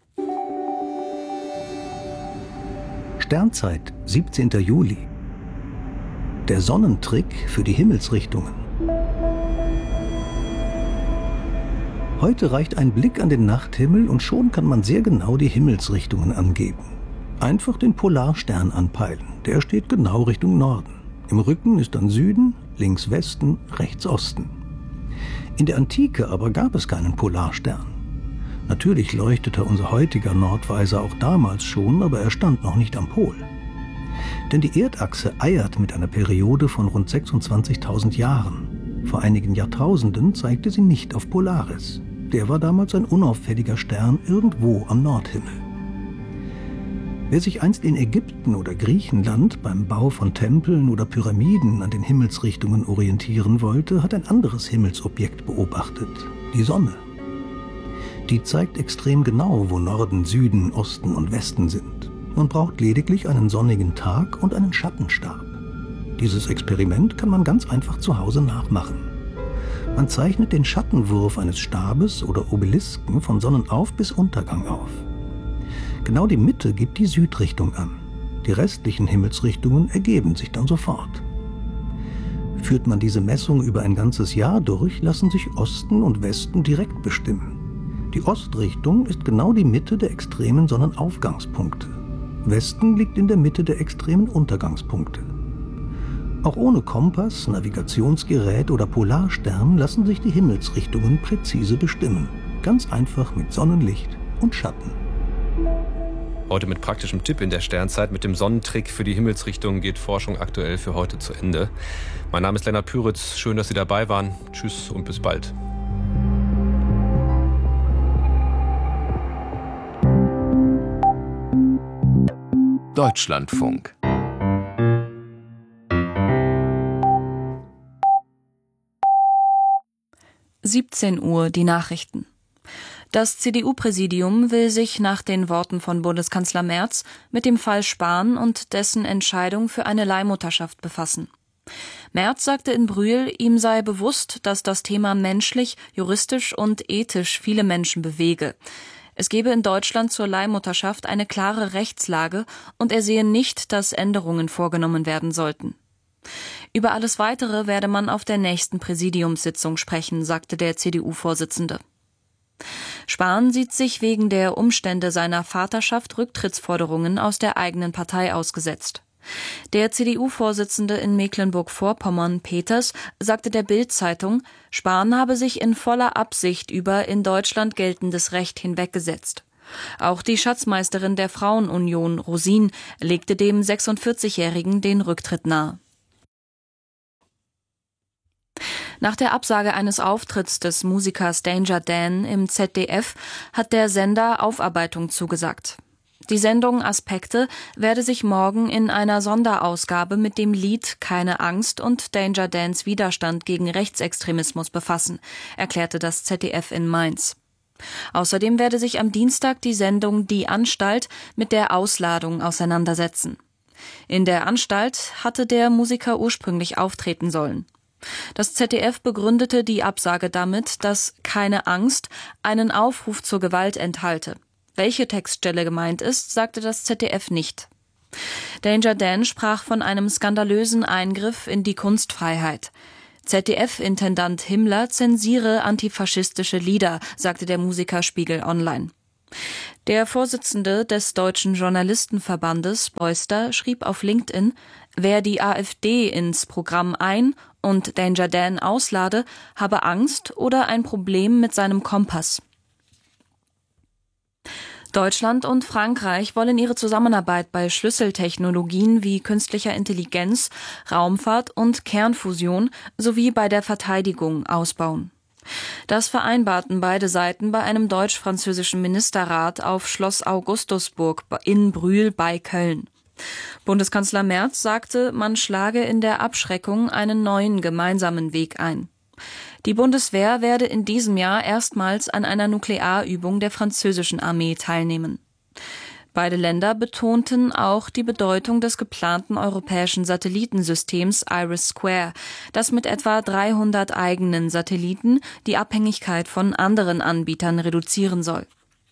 Sternzeit, siebzehnter Juli. Der Sonnentrick für die Himmelsrichtungen. Heute reicht ein Blick an den Nachthimmel und schon kann man sehr genau die Himmelsrichtungen angeben. Einfach den Polarstern anpeilen, der steht genau Richtung Norden. Im Rücken ist dann Süden, links Westen, rechts Osten. In der Antike aber gab es keinen Polarstern. Natürlich leuchtete unser heutiger Nordweiser auch damals schon, aber er stand noch nicht am Pol. Denn die Erdachse eiert mit einer Periode von rund sechsundzwanzigtausend Jahren. Vor einigen Jahrtausenden zeigte sie nicht auf Polaris. Der war damals ein unauffälliger Stern irgendwo am Nordhimmel. Wer sich einst in Ägypten oder Griechenland beim Bau von Tempeln oder Pyramiden an den Himmelsrichtungen orientieren wollte, hat ein anderes Himmelsobjekt beobachtet, die Sonne. Die zeigt extrem genau, wo Norden, Süden, Osten und Westen sind. Man braucht lediglich einen sonnigen Tag und einen Schattenstab. Dieses Experiment kann man ganz einfach zu Hause nachmachen. Man zeichnet den Schattenwurf eines Stabes oder Obelisken von Sonnenauf- bis Untergang auf. Genau die Mitte gibt die Südrichtung an. Die restlichen Himmelsrichtungen ergeben sich dann sofort. Führt man diese Messung über ein ganzes Jahr durch, lassen sich Osten und Westen direkt bestimmen. Die Ostrichtung ist genau die Mitte der extremen Sonnenaufgangspunkte. Westen liegt in der Mitte der extremen Untergangspunkte. Auch ohne Kompass, Navigationsgerät oder Polarstern lassen sich die Himmelsrichtungen präzise bestimmen. Ganz einfach mit Sonnenlicht und Schatten. Heute mit praktischem Tipp in der Sternzeit. Mit dem Sonnentrick für die Himmelsrichtung geht Forschung aktuell für heute zu Ende. Mein Name ist Lennart Püritz. Schön, dass Sie dabei waren. Tschüss und bis bald. Deutschlandfunk. siebzehn Uhr, die Nachrichten. Das C D U-Präsidium will sich nach den Worten von Bundeskanzler Merz mit dem Fall Spahn und dessen Entscheidung für eine Leihmutterschaft befassen. Merz sagte in Brühl, ihm sei bewusst, dass das Thema menschlich, juristisch und ethisch viele Menschen bewege. Es gebe in Deutschland zur Leihmutterschaft eine klare Rechtslage und er sehe nicht, dass Änderungen vorgenommen werden sollten. Über alles Weitere werde man auf der nächsten Präsidiumssitzung sprechen, sagte der C D U-Vorsitzende. Spahn sieht sich wegen der Umstände seiner Vaterschaft Rücktrittsforderungen aus der eigenen Partei ausgesetzt. Der C D U-Vorsitzende in Mecklenburg-Vorpommern, Peters, sagte der Bild-Zeitung, Spahn habe sich in voller Absicht über in Deutschland geltendes Recht hinweggesetzt. Auch die Schatzmeisterin der Frauenunion, Rosin, legte dem sechsundvierzigjährigen den Rücktritt nahe. Nach der Absage eines Auftritts des Musikers Danger Dan im Z D F hat der Sender Aufarbeitung zugesagt. Die Sendung Aspekte werde sich morgen in einer Sonderausgabe mit dem Lied Keine Angst und Danger Dans Widerstand gegen Rechtsextremismus befassen, erklärte das Z D F in Mainz. Außerdem werde sich am Dienstag die Sendung Die Anstalt mit der Ausladung auseinandersetzen. In der Anstalt hatte der Musiker ursprünglich auftreten sollen. Das Z D F begründete die Absage damit, dass keine Angst einen Aufruf zur Gewalt enthalte. Welche Textstelle gemeint ist, sagte das Z D F nicht. Danger Dan sprach von einem skandalösen Eingriff in die Kunstfreiheit. Z D F-Intendant Himmler zensiere antifaschistische Lieder, sagte der Musiker Spiegel Online. Der Vorsitzende des Deutschen Journalistenverbandes, Beuster, schrieb auf LinkedIn, wer die AfD ins Programm ein- und Danger Dan auslade, habe Angst oder ein Problem mit seinem Kompass. Deutschland und Frankreich wollen ihre Zusammenarbeit bei Schlüsseltechnologien wie künstlicher Intelligenz, Raumfahrt und Kernfusion sowie bei der Verteidigung ausbauen. Das vereinbarten beide Seiten bei einem deutsch-französischen Ministerrat auf Schloss Augustusburg in Brühl bei Köln. Bundeskanzler Merz sagte, man schlage in der Abschreckung einen neuen gemeinsamen Weg ein. Die Bundeswehr werde in diesem Jahr erstmals an einer Nuklearübung der französischen Armee teilnehmen. Beide Länder betonten auch die Bedeutung des geplanten europäischen Satellitensystems IRIS-Square, das mit etwa dreihundert eigenen Satelliten die Abhängigkeit von anderen Anbietern reduzieren soll.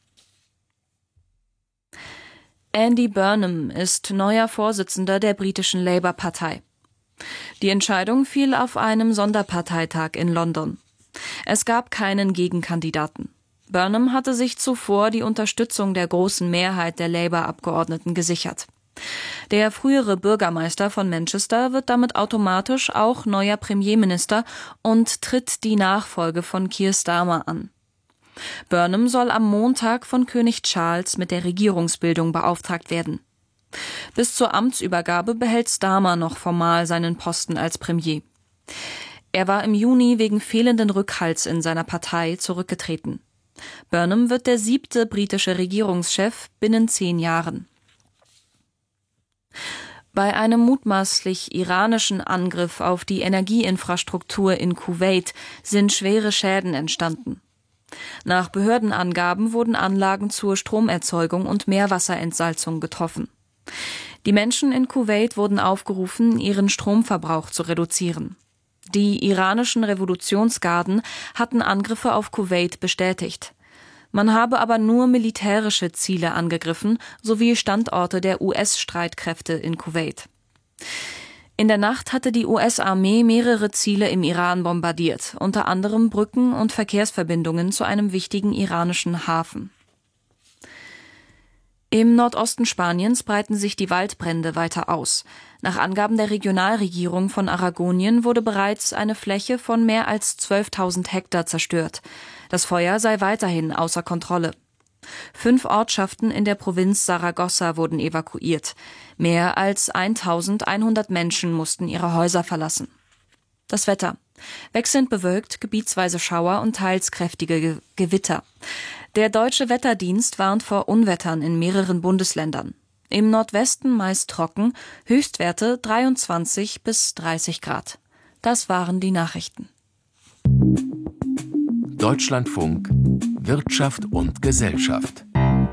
Andy Burnham ist neuer Vorsitzender der britischen Labour-Partei. Die Entscheidung fiel auf einem Sonderparteitag in London. Es gab keinen Gegenkandidaten. Burnham hatte sich zuvor die Unterstützung der großen Mehrheit der Labour-Abgeordneten gesichert. Der frühere Bürgermeister von Manchester wird damit automatisch auch neuer Premierminister und tritt die Nachfolge von Keir Starmer an. Burnham soll am Montag von König Charles mit der Regierungsbildung beauftragt werden. Bis zur Amtsübergabe behält Starmer noch formal seinen Posten als Premier. Er war im Juni wegen fehlenden Rückhalts in seiner Partei zurückgetreten. Burnham wird der siebte britische Regierungschef binnen zehn Jahren. Bei einem mutmaßlich iranischen Angriff auf die Energieinfrastruktur in Kuwait sind schwere Schäden entstanden. Nach Behördenangaben wurden Anlagen zur Stromerzeugung und Meerwasserentsalzung getroffen. Die Menschen in Kuwait wurden aufgerufen, ihren Stromverbrauch zu reduzieren. Die iranischen Revolutionsgarden hatten Angriffe auf Kuwait bestätigt. Man habe aber nur militärische Ziele angegriffen, sowie Standorte der U S-Streitkräfte in Kuwait. In der Nacht hatte die U S-Armee mehrere Ziele im Iran bombardiert, unter anderem Brücken und Verkehrsverbindungen zu einem wichtigen iranischen Hafen. Im Nordosten Spaniens breiten sich die Waldbrände weiter aus. Nach Angaben der Regionalregierung von Aragonien wurde bereits eine Fläche von mehr als zwölftausend Hektar zerstört. Das Feuer sei weiterhin außer Kontrolle. Fünf Ortschaften in der Provinz Saragossa wurden evakuiert. Mehr als eintausendeinhundert Menschen mussten ihre Häuser verlassen. Das Wetter: wechselnd bewölkt, gebietsweise Schauer und teils kräftige Ge- Gewitter. Der Deutsche Wetterdienst warnt vor Unwettern in mehreren Bundesländern. Im Nordwesten meist trocken, Höchstwerte dreiundzwanzig bis dreißig Grad. Das waren die Nachrichten. Deutschlandfunk Wirtschaft und Gesellschaft.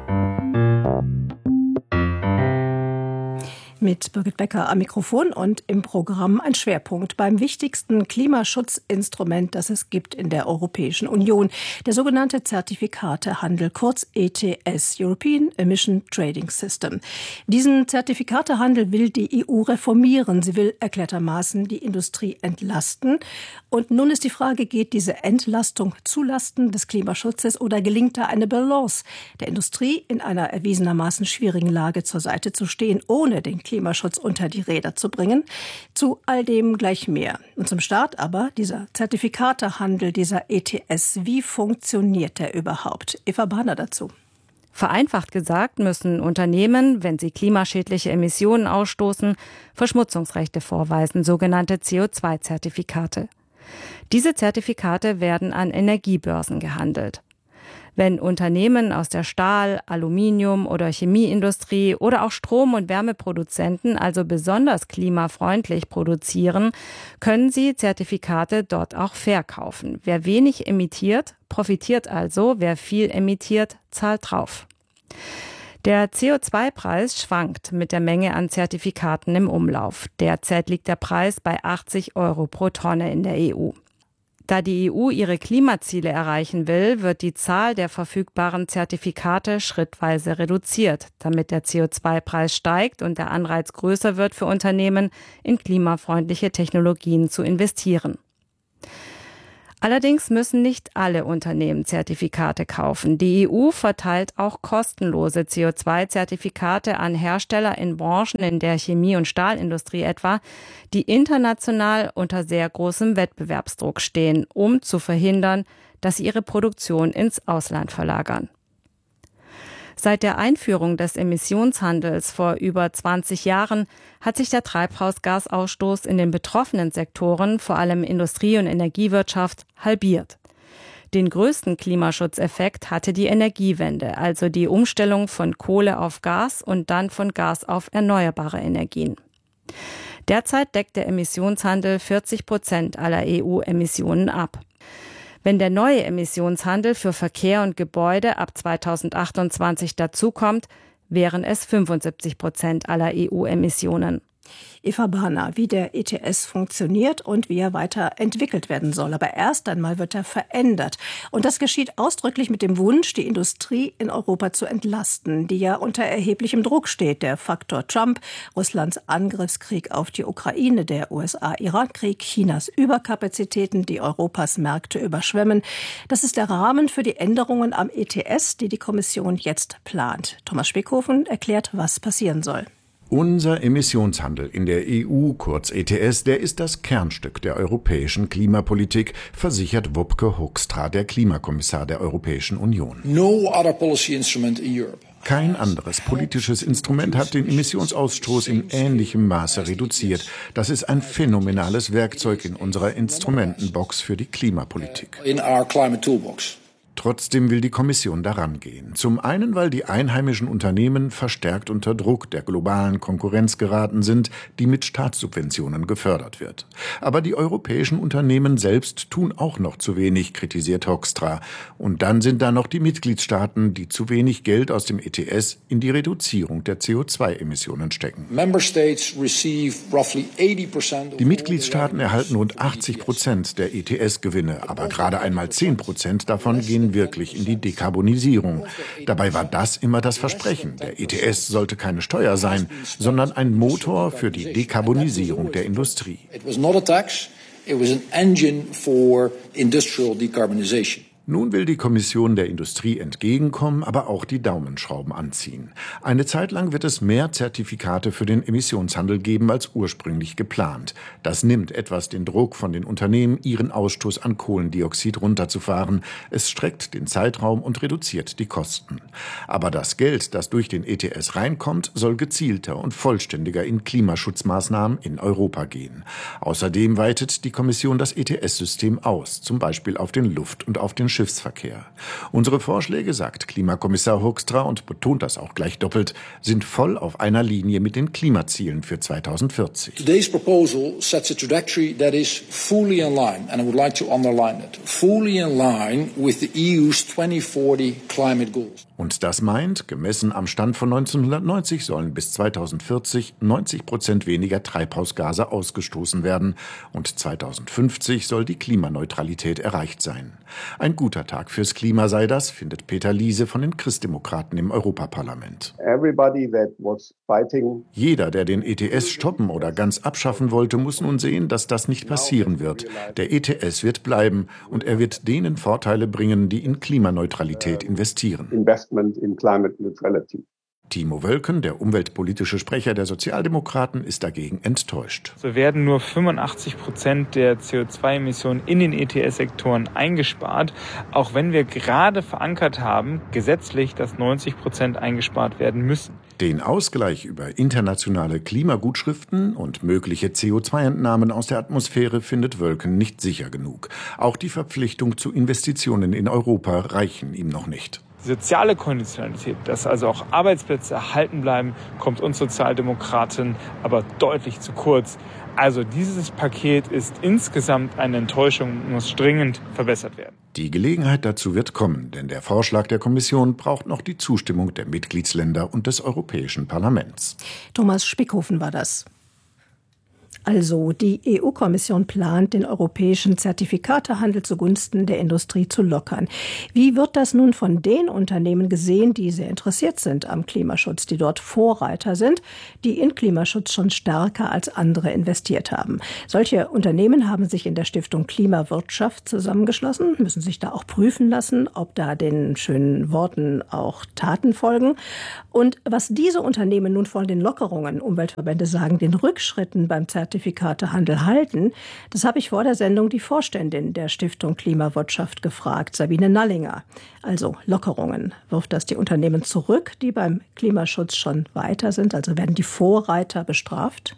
Mit Birgit Becker am Mikrofon und im Programm ein Schwerpunkt beim wichtigsten Klimaschutzinstrument, das es gibt in der Europäischen Union, der sogenannte Zertifikatehandel, kurz E T S, European Emission Trading System. Diesen Zertifikatehandel will die E U reformieren. Sie will erklärtermaßen die Industrie entlasten. Und nun ist die Frage, geht diese Entlastung zulasten des Klimaschutzes oder gelingt da eine Balance der Industrie in einer erwiesenermaßen schwierigen Lage zur Seite zu stehen, ohne den Klimaschutz unter die Räder zu bringen? Zu all dem gleich mehr. Und zum Start aber dieser Zertifikatehandel, dieser E T S. Wie funktioniert der überhaupt? Eva Bahner dazu. Vereinfacht gesagt müssen Unternehmen, wenn sie klimaschädliche Emissionen ausstoßen, Verschmutzungsrechte vorweisen, sogenannte C O zwei Zertifikate. Diese Zertifikate werden an Energiebörsen gehandelt. Wenn Unternehmen aus der Stahl-, Aluminium- oder Chemieindustrie oder auch Strom- und Wärmeproduzenten also besonders klimafreundlich produzieren, können sie Zertifikate dort auch verkaufen. Wer wenig emittiert, profitiert also. Wer viel emittiert, zahlt drauf. Der C O zwei Preis schwankt mit der Menge an Zertifikaten im Umlauf. Derzeit liegt der Preis bei achtzig Euro pro Tonne in der E U. Da die E U ihre Klimaziele erreichen will, wird die Zahl der verfügbaren Zertifikate schrittweise reduziert, damit der C O zwei Preis steigt und der Anreiz größer wird für Unternehmen, in klimafreundliche Technologien zu investieren. Allerdings müssen nicht alle Unternehmen Zertifikate kaufen. Die E U verteilt auch kostenlose C O zwei Zertifikate an Hersteller in Branchen in der Chemie- und Stahlindustrie etwa, die international unter sehr großem Wettbewerbsdruck stehen, um zu verhindern, dass sie ihre Produktion ins Ausland verlagern. Seit der Einführung des Emissionshandels vor über zwanzig Jahren hat sich der Treibhausgasausstoß in den betroffenen Sektoren, vor allem Industrie- und Energiewirtschaft, halbiert. Den größten Klimaschutzeffekt hatte die Energiewende, also die Umstellung von Kohle auf Gas und dann von Gas auf erneuerbare Energien. Derzeit deckt der Emissionshandel vierzig Prozent aller E U-Emissionen ab. Wenn der neue Emissionshandel für Verkehr und Gebäude ab zweitausendachtundzwanzig dazukommt, wären es fünfundsiebzig Prozent aller E U-Emissionen. Eva Bahner, wie der E T S funktioniert und wie er weiterentwickelt werden soll. Aber erst einmal wird er verändert. Und das geschieht ausdrücklich mit dem Wunsch, die Industrie in Europa zu entlasten, die ja unter erheblichem Druck steht. Der Faktor Trump, Russlands Angriffskrieg auf die Ukraine, der U S A-Iran-Krieg, Chinas Überkapazitäten, die Europas Märkte überschwemmen. Das ist der Rahmen für die Änderungen am E T S, die die Kommission jetzt plant. Thomas Speckhofen erklärt, was passieren soll. Unser Emissionshandel in der E U, kurz E T S, der ist das Kernstück der europäischen Klimapolitik, versichert Wopke Hoekstra, der Klimakommissar der Europäischen Union. No other policy instrument in Europe. Kein anderes politisches Instrument hat den Emissionsausstoß in ähnlichem Maße reduziert. Das ist ein phänomenales Werkzeug in unserer Instrumentenbox für die Klimapolitik. In our climate toolbox. Trotzdem will die Kommission daran gehen. Zum einen, weil die einheimischen Unternehmen verstärkt unter Druck der globalen Konkurrenz geraten sind, die mit Staatssubventionen gefördert wird. Aber die europäischen Unternehmen selbst tun auch noch zu wenig, kritisiert Hoekstra. Und dann sind da noch die Mitgliedstaaten, die zu wenig Geld aus dem E T S in die Reduzierung der C O zwei Emissionen stecken. Die Mitgliedstaaten erhalten rund achtzig Prozent der E T S-Gewinne, aber gerade einmal zehn Prozent davon gehen wirklich in die Dekarbonisierung. Dabei war das immer das Versprechen. Der E T S sollte keine Steuer sein, sondern ein Motor für die Dekarbonisierung der Industrie. It was not a tax, it was an engine for industrial decarbonization. Nun will die Kommission der Industrie entgegenkommen, aber auch die Daumenschrauben anziehen. Eine Zeit lang wird es mehr Zertifikate für den Emissionshandel geben als ursprünglich geplant. Das nimmt etwas den Druck von den Unternehmen, ihren Ausstoß an Kohlendioxid runterzufahren. Es streckt den Zeitraum und reduziert die Kosten. Aber das Geld, das durch den E T S reinkommt, soll gezielter und vollständiger in Klimaschutzmaßnahmen in Europa gehen. Außerdem weitet die Kommission das E T S-System aus, zum Beispiel auf den Luft- und auf den Schiffsverkehr. Unsere Vorschläge, sagt Klimakommissar Hoekstra und betont das auch gleich doppelt, sind voll auf einer Linie mit den Klimazielen für zweitausendvierzig. Today's proposal sets a trajectory that is fully in line, and I would like to underline it, fully in line with the E U's twenty forty climate goals. Und das meint, gemessen am Stand von neunzehnhundertneunzig sollen bis zweitausendvierzig neunzig Prozent weniger Treibhausgase ausgestoßen werden und zweitausendfünfzig soll die Klimaneutralität erreicht sein. Ein guter Tag fürs Klima sei das, findet Peter Liese von den Christdemokraten im Europaparlament. Jeder, der den E T S stoppen oder ganz abschaffen wollte, muss nun sehen, dass das nicht passieren wird. Der E T S wird bleiben und er wird denen Vorteile bringen, die in Klimaneutralität investieren. In climate neutrality. Timo Wölken, der umweltpolitische Sprecher der Sozialdemokraten, ist dagegen enttäuscht. So werden nur fünfundachtzig Prozent der C O zwei Emissionen in den E T S-Sektoren eingespart, auch wenn wir gerade verankert haben, gesetzlich, dass neunzig Prozent eingespart werden müssen. Den Ausgleich über internationale Klimagutschriften und mögliche C O zwei Entnahmen aus der Atmosphäre findet Wölken nicht sicher genug. Auch die Verpflichtung zu Investitionen in Europa reichen ihm noch nicht. Die soziale Konditionalität, dass also auch Arbeitsplätze erhalten bleiben, kommt uns Sozialdemokraten aber deutlich zu kurz. Also dieses Paket ist insgesamt eine Enttäuschung und muss dringend verbessert werden. Die Gelegenheit dazu wird kommen, denn der Vorschlag der Kommission braucht noch die Zustimmung der Mitgliedsländer und des Europäischen Parlaments. Thomas Spickhofen war das. Also, die E U-Kommission plant, den europäischen Zertifikatehandel zugunsten der Industrie zu lockern. Wie wird das nun von den Unternehmen gesehen, die sehr interessiert sind am Klimaschutz, die dort Vorreiter sind, die in Klimaschutz schon stärker als andere investiert haben? Solche Unternehmen haben sich in der Stiftung Klimawirtschaft zusammengeschlossen, müssen sich da auch prüfen lassen, ob da den schönen Worten auch Taten folgen. Und was diese Unternehmen nun von den Lockerungen, Umweltverbände sagen, den Rückschritten beim Zertifikatehandel Zertifikatehandel halten, das habe ich vor der Sendung die Vorständin der Stiftung Klimawirtschaft gefragt, Sabine Nallinger. Also Lockerungen. Wirft das die Unternehmen zurück, die beim Klimaschutz schon weiter sind? Also werden die Vorreiter bestraft?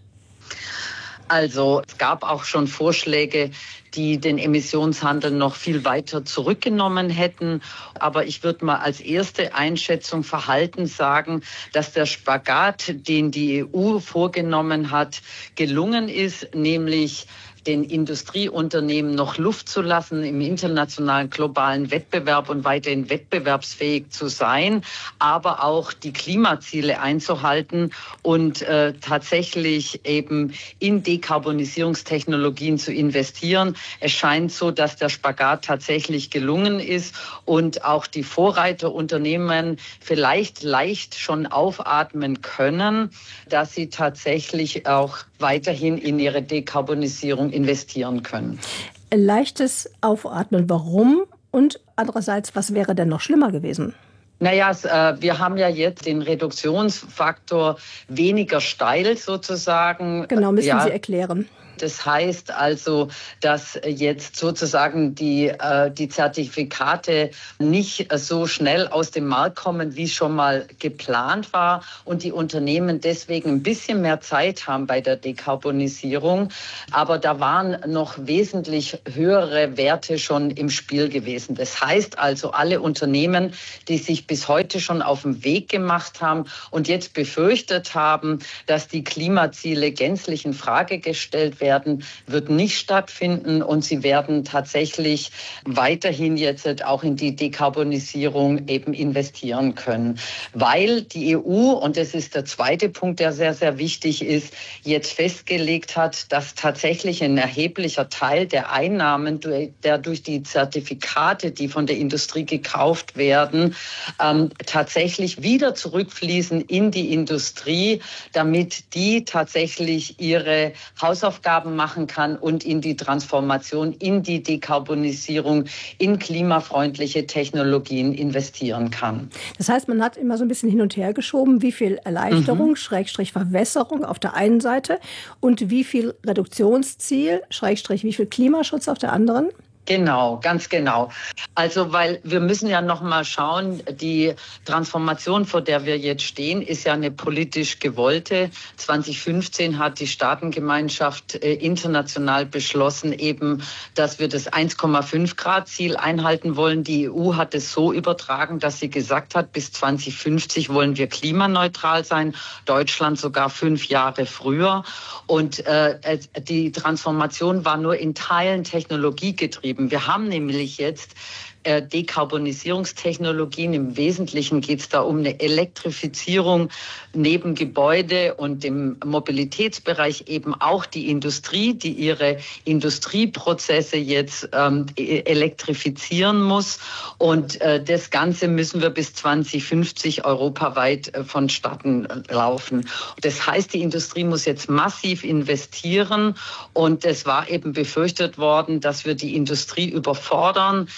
Also es gab auch schon Vorschläge, die den Emissionshandel noch viel weiter zurückgenommen hätten. Aber ich würde mal als erste Einschätzung Verhalten sagen, dass der Spagat, den die E U vorgenommen hat, gelungen ist, nämlich den Industrieunternehmen noch Luft zu lassen im internationalen globalen Wettbewerb und weiterhin wettbewerbsfähig zu sein, aber auch die Klimaziele einzuhalten und äh, tatsächlich eben in Dekarbonisierungstechnologien zu investieren. Es scheint so, dass der Spagat tatsächlich gelungen ist und auch die Vorreiterunternehmen vielleicht leicht schon aufatmen können, dass sie tatsächlich auch weiterhin in ihre Dekarbonisierung investieren können. Leichtes Aufatmen, warum? Und andererseits, was wäre denn noch schlimmer gewesen? Naja, wir haben ja jetzt den Reduktionsfaktor weniger steil sozusagen. Genau, müssen ja. Sie erklären. Das heißt also, dass jetzt sozusagen die, äh, die Zertifikate nicht so schnell aus dem Markt kommen, wie schon mal geplant war und die Unternehmen deswegen ein bisschen mehr Zeit haben bei der Dekarbonisierung. Aber da waren noch wesentlich höhere Werte schon im Spiel gewesen. Das heißt also, alle Unternehmen, die sich bis heute schon auf den Weg gemacht haben und jetzt befürchtet haben, dass die Klimaziele gänzlich in Frage gestellt werden, werden, wird nicht stattfinden und sie werden tatsächlich weiterhin jetzt auch in die Dekarbonisierung eben investieren können. Weil die E U, und das ist der zweite Punkt, der sehr, sehr wichtig ist, jetzt festgelegt hat, dass tatsächlich ein erheblicher Teil der Einnahmen, der durch die Zertifikate, die von der Industrie gekauft werden, ähm, tatsächlich wieder zurückfließen in die Industrie, damit die tatsächlich ihre Hausaufgaben machen kann und in die Transformation, in die Dekarbonisierung, in klimafreundliche Technologien investieren kann. Das heißt, man hat immer so ein bisschen hin und her geschoben, wie viel Erleichterung, mhm. Schrägstrich Verwässerung auf der einen Seite und wie viel Reduktionsziel, Schrägstrich wie viel Klimaschutz auf der anderen? Genau, ganz genau. Also, weil wir müssen ja noch mal schauen, die Transformation, vor der wir jetzt stehen, ist ja eine politisch gewollte. zwanzig fünfzehn hat die Staatengemeinschaft äh, international beschlossen, eben, dass wir das eins Komma fünf Grad Ziel einhalten wollen. Die E U hat es so übertragen, dass sie gesagt hat, bis zwanzig fünfzig wollen wir klimaneutral sein. Deutschland sogar fünf Jahre früher. Und äh, die Transformation war nur in Teilen technologiegetrieben. Wir haben nämlich jetzt äh, Dekarbonisierungstechnologien. Im Wesentlichen geht es da um eine Elektrifizierung neben Gebäude und im Mobilitätsbereich eben auch die Industrie, die ihre Industrieprozesse jetzt ähm, elektrifizieren muss. Und äh, das Ganze müssen wir bis zwanzig fünfzig europaweit äh, vonstatten laufen. Das heißt, die Industrie muss jetzt massiv investieren und es war eben befürchtet worden, dass wir die Industrie überfordern mit dem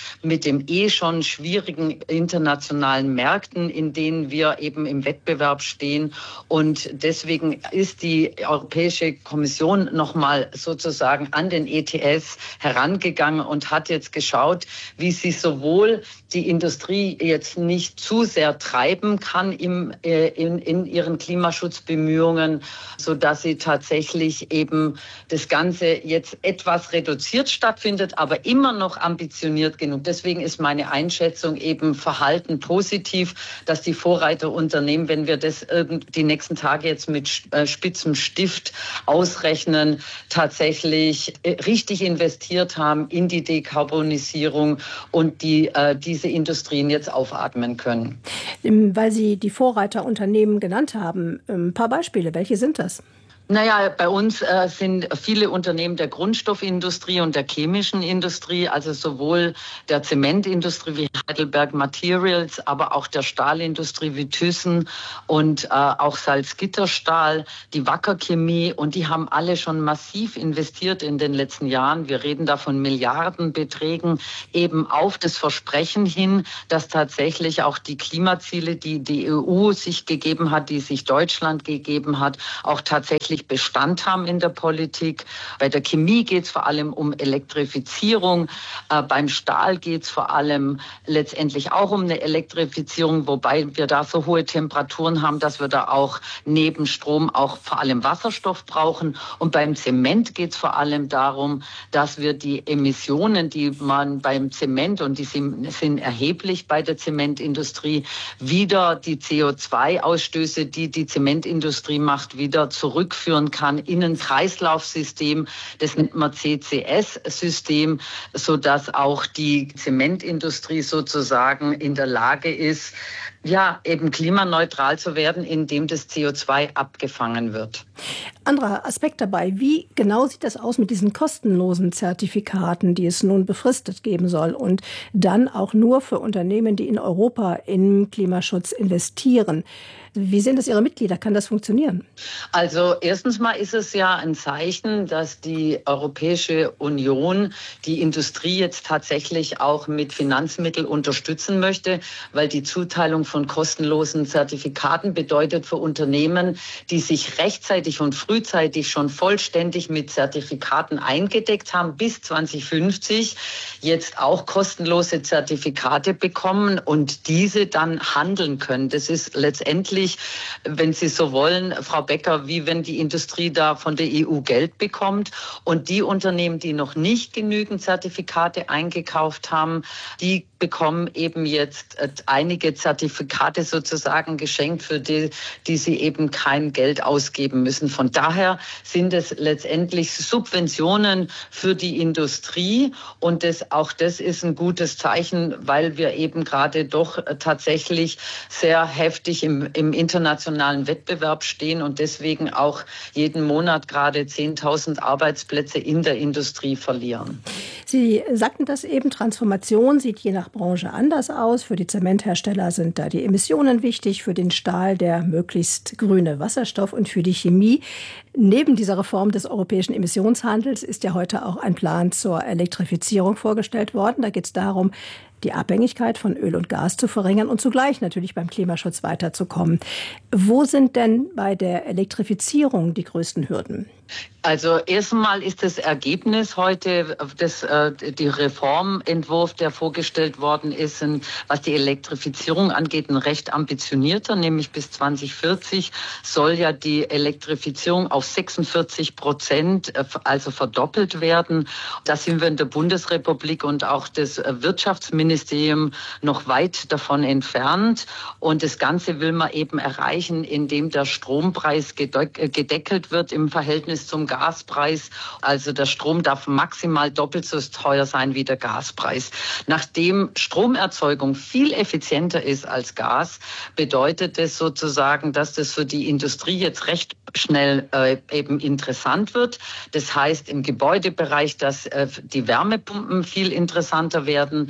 den eh schon schwierigen internationalen Märkten, in denen wir eben im Wettbewerb stehen. Und deswegen ist die Europäische Kommission nochmal sozusagen an den E T S herangegangen und hat jetzt geschaut, wie sie sowohl die Industrie jetzt nicht zu sehr treiben kann im, äh, in, in ihren Klimaschutzbemühungen, sodass sie tatsächlich eben das Ganze jetzt etwas reduziert stattfindet, aber immer noch ambitioniert genug. Deswegen ist meine Einschätzung eben verhalten positiv, dass die Vorreiterunternehmen, wenn wir das die nächsten Tage jetzt mit spitzem Stift ausrechnen, tatsächlich richtig investiert haben in die Dekarbonisierung und die äh, diese Industrien jetzt aufatmen können. Weil Sie die Vorreiterunternehmen genannt haben, ein paar Beispiele, welche sind das? Naja, bei uns äh, sind viele Unternehmen der Grundstoffindustrie und der chemischen Industrie, also sowohl der Zementindustrie wie Heidelberg Materials, aber auch der Stahlindustrie wie Thyssen und äh, auch Salzgitterstahl, die Wacker Chemie, und die haben alle schon massiv investiert in den letzten Jahren. Wir reden da von Milliardenbeträgen eben auf das Versprechen hin, dass tatsächlich auch die Klimaziele, die die E U sich gegeben hat, die sich Deutschland gegeben hat, auch tatsächlich Bestand haben in der Politik. Bei der Chemie geht es vor allem um Elektrifizierung. Äh, beim Stahl geht es vor allem letztendlich auch um eine Elektrifizierung, wobei wir da so hohe Temperaturen haben, dass wir da auch neben Strom auch vor allem Wasserstoff brauchen. Und beim Zement geht es vor allem darum, dass wir die Emissionen, die man beim Zement, und die sind, sind erheblich bei der Zementindustrie, wieder die C O zwei Ausstöße, die die Zementindustrie macht, wieder zurückführen kann in ein Kreislaufsystem, das nennt man C C S-System, sodass auch die Zementindustrie sozusagen in der Lage ist, ja, eben klimaneutral zu werden, indem das C O zwei abgefangen wird. Anderer Aspekt dabei, wie genau sieht das aus mit diesen kostenlosen Zertifikaten, die es nun befristet geben soll und dann auch nur für Unternehmen, die in Europa in Klimaschutz investieren? Wie sehen das Ihre Mitglieder? Kann das funktionieren? Also erstens mal ist es ja ein Zeichen, dass die Europäische Union die Industrie jetzt tatsächlich auch mit Finanzmitteln unterstützen möchte, weil die Zuteilung von kostenlosen Zertifikaten bedeutet für Unternehmen, die sich rechtzeitig und frühzeitig schon vollständig mit Zertifikaten eingedeckt haben, bis zwanzig fünfzig jetzt auch kostenlose Zertifikate bekommen und diese dann handeln können. Das ist letztendlich, wenn Sie so wollen, Frau Becker, wie wenn die Industrie da von der E U Geld bekommt. Und die Unternehmen, die noch nicht genügend Zertifikate eingekauft haben, die bekommen eben jetzt einige Zertifikate sozusagen geschenkt, für die, die sie eben kein Geld ausgeben müssen. Von daher sind es letztendlich Subventionen für die Industrie. Und das, auch das ist ein gutes Zeichen, weil wir eben gerade doch tatsächlich sehr heftig im, im internationalen Wettbewerb stehen und deswegen auch jeden Monat gerade zehntausend Arbeitsplätze in der Industrie verlieren. Sie sagten das eben, Transformation sieht je nach Branche anders aus. Für die Zementhersteller sind da die Emissionen wichtig, für den Stahl der möglichst grüne Wasserstoff und für die Chemie. Neben dieser Reform des europäischen Emissionshandels ist ja heute auch ein Plan zur Elektrifizierung vorgestellt worden. Da geht es darum, die Abhängigkeit von Öl und Gas zu verringern und zugleich natürlich beim Klimaschutz weiterzukommen. Wo sind denn bei der Elektrifizierung die größten Hürden? Also erstmal ist das Ergebnis heute, das, äh, die Reformentwurf, der vorgestellt worden ist, ein, was die Elektrifizierung angeht, ein recht ambitionierter, nämlich bis zwanzig vierzig soll ja die Elektrifizierung auf sechsundvierzig Prozent, äh, also verdoppelt werden. Da sind wir in der Bundesrepublik und auch das Wirtschaftsministerium noch weit davon entfernt. Und das Ganze will man eben erreichen, indem der Strompreis gedeckelt wird im Verhältnis zum Gaspreis. Also der Strom darf maximal doppelt so teuer sein wie der Gaspreis. Nachdem Stromerzeugung viel effizienter ist als Gas, bedeutet es sozusagen, dass das für die Industrie jetzt recht schnell äh, eben interessant wird. Das heißt im Gebäudebereich, dass äh, die Wärmepumpen viel interessanter werden, im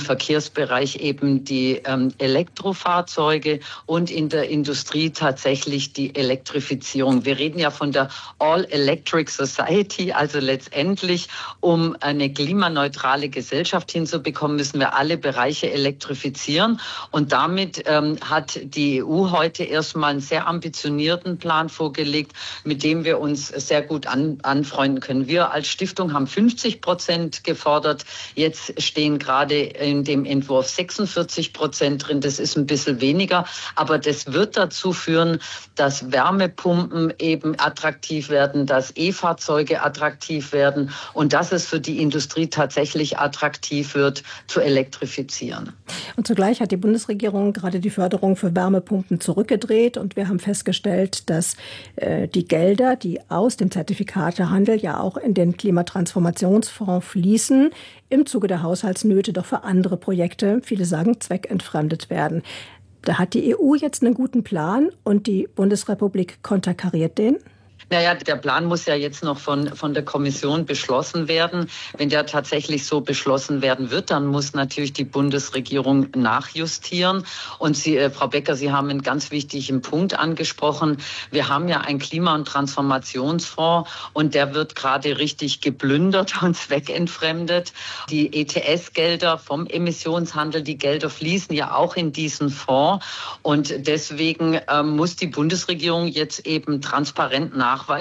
Verkehrsbereich eben die ähm, Elektrofahrzeuge und in der Industrie tatsächlich die Elektrifizierung. Wir reden ja von der All-Electric Society, also letztendlich, um eine klimaneutrale Gesellschaft hinzubekommen, müssen wir alle Bereiche elektrifizieren. Und damit ähm, hat die E U heute erstmal einen sehr ambitionierten Plan vorgelegt, mit dem wir uns sehr gut an, anfreunden können. Wir als Stiftung haben fünfzig Prozent gefordert. Jetzt stehen gerade in dem Entwurf sechsundvierzig Prozent drin. Das ist ein bisschen weniger, aber das wird dazu führen, dass Wärmepumpen eben attraktiv werden, dass E-Fahrzeuge attraktiv werden und dass es für die Industrie tatsächlich attraktiv wird, zu elektrifizieren. Und zugleich hat die Bundesregierung gerade die Förderung für Wärmepumpen zurückgedreht und wir haben festgestellt, dass äh, die Gelder, die aus dem Zertifikatehandel ja auch in den Klimatransformationsfonds fließen, im Zuge der Haushaltsnöte doch für andere Projekte, viele sagen, zweckentfremdet werden. Da hat die E U jetzt einen guten Plan und die Bundesrepublik konterkariert den? Naja, der Plan muss ja jetzt noch von, von der Kommission beschlossen werden. Wenn der tatsächlich so beschlossen werden wird, dann muss natürlich die Bundesregierung nachjustieren. Und Sie, äh, Frau Becker, Sie haben einen ganz wichtigen Punkt angesprochen. Wir haben ja einen Klima- und Transformationsfonds und der wird gerade richtig geplündert und zweckentfremdet. Die E T S-Gelder vom Emissionshandel, die Gelder fließen ja auch in diesen Fonds. Und deswegen äh, muss die Bundesregierung jetzt eben transparent nachweisen,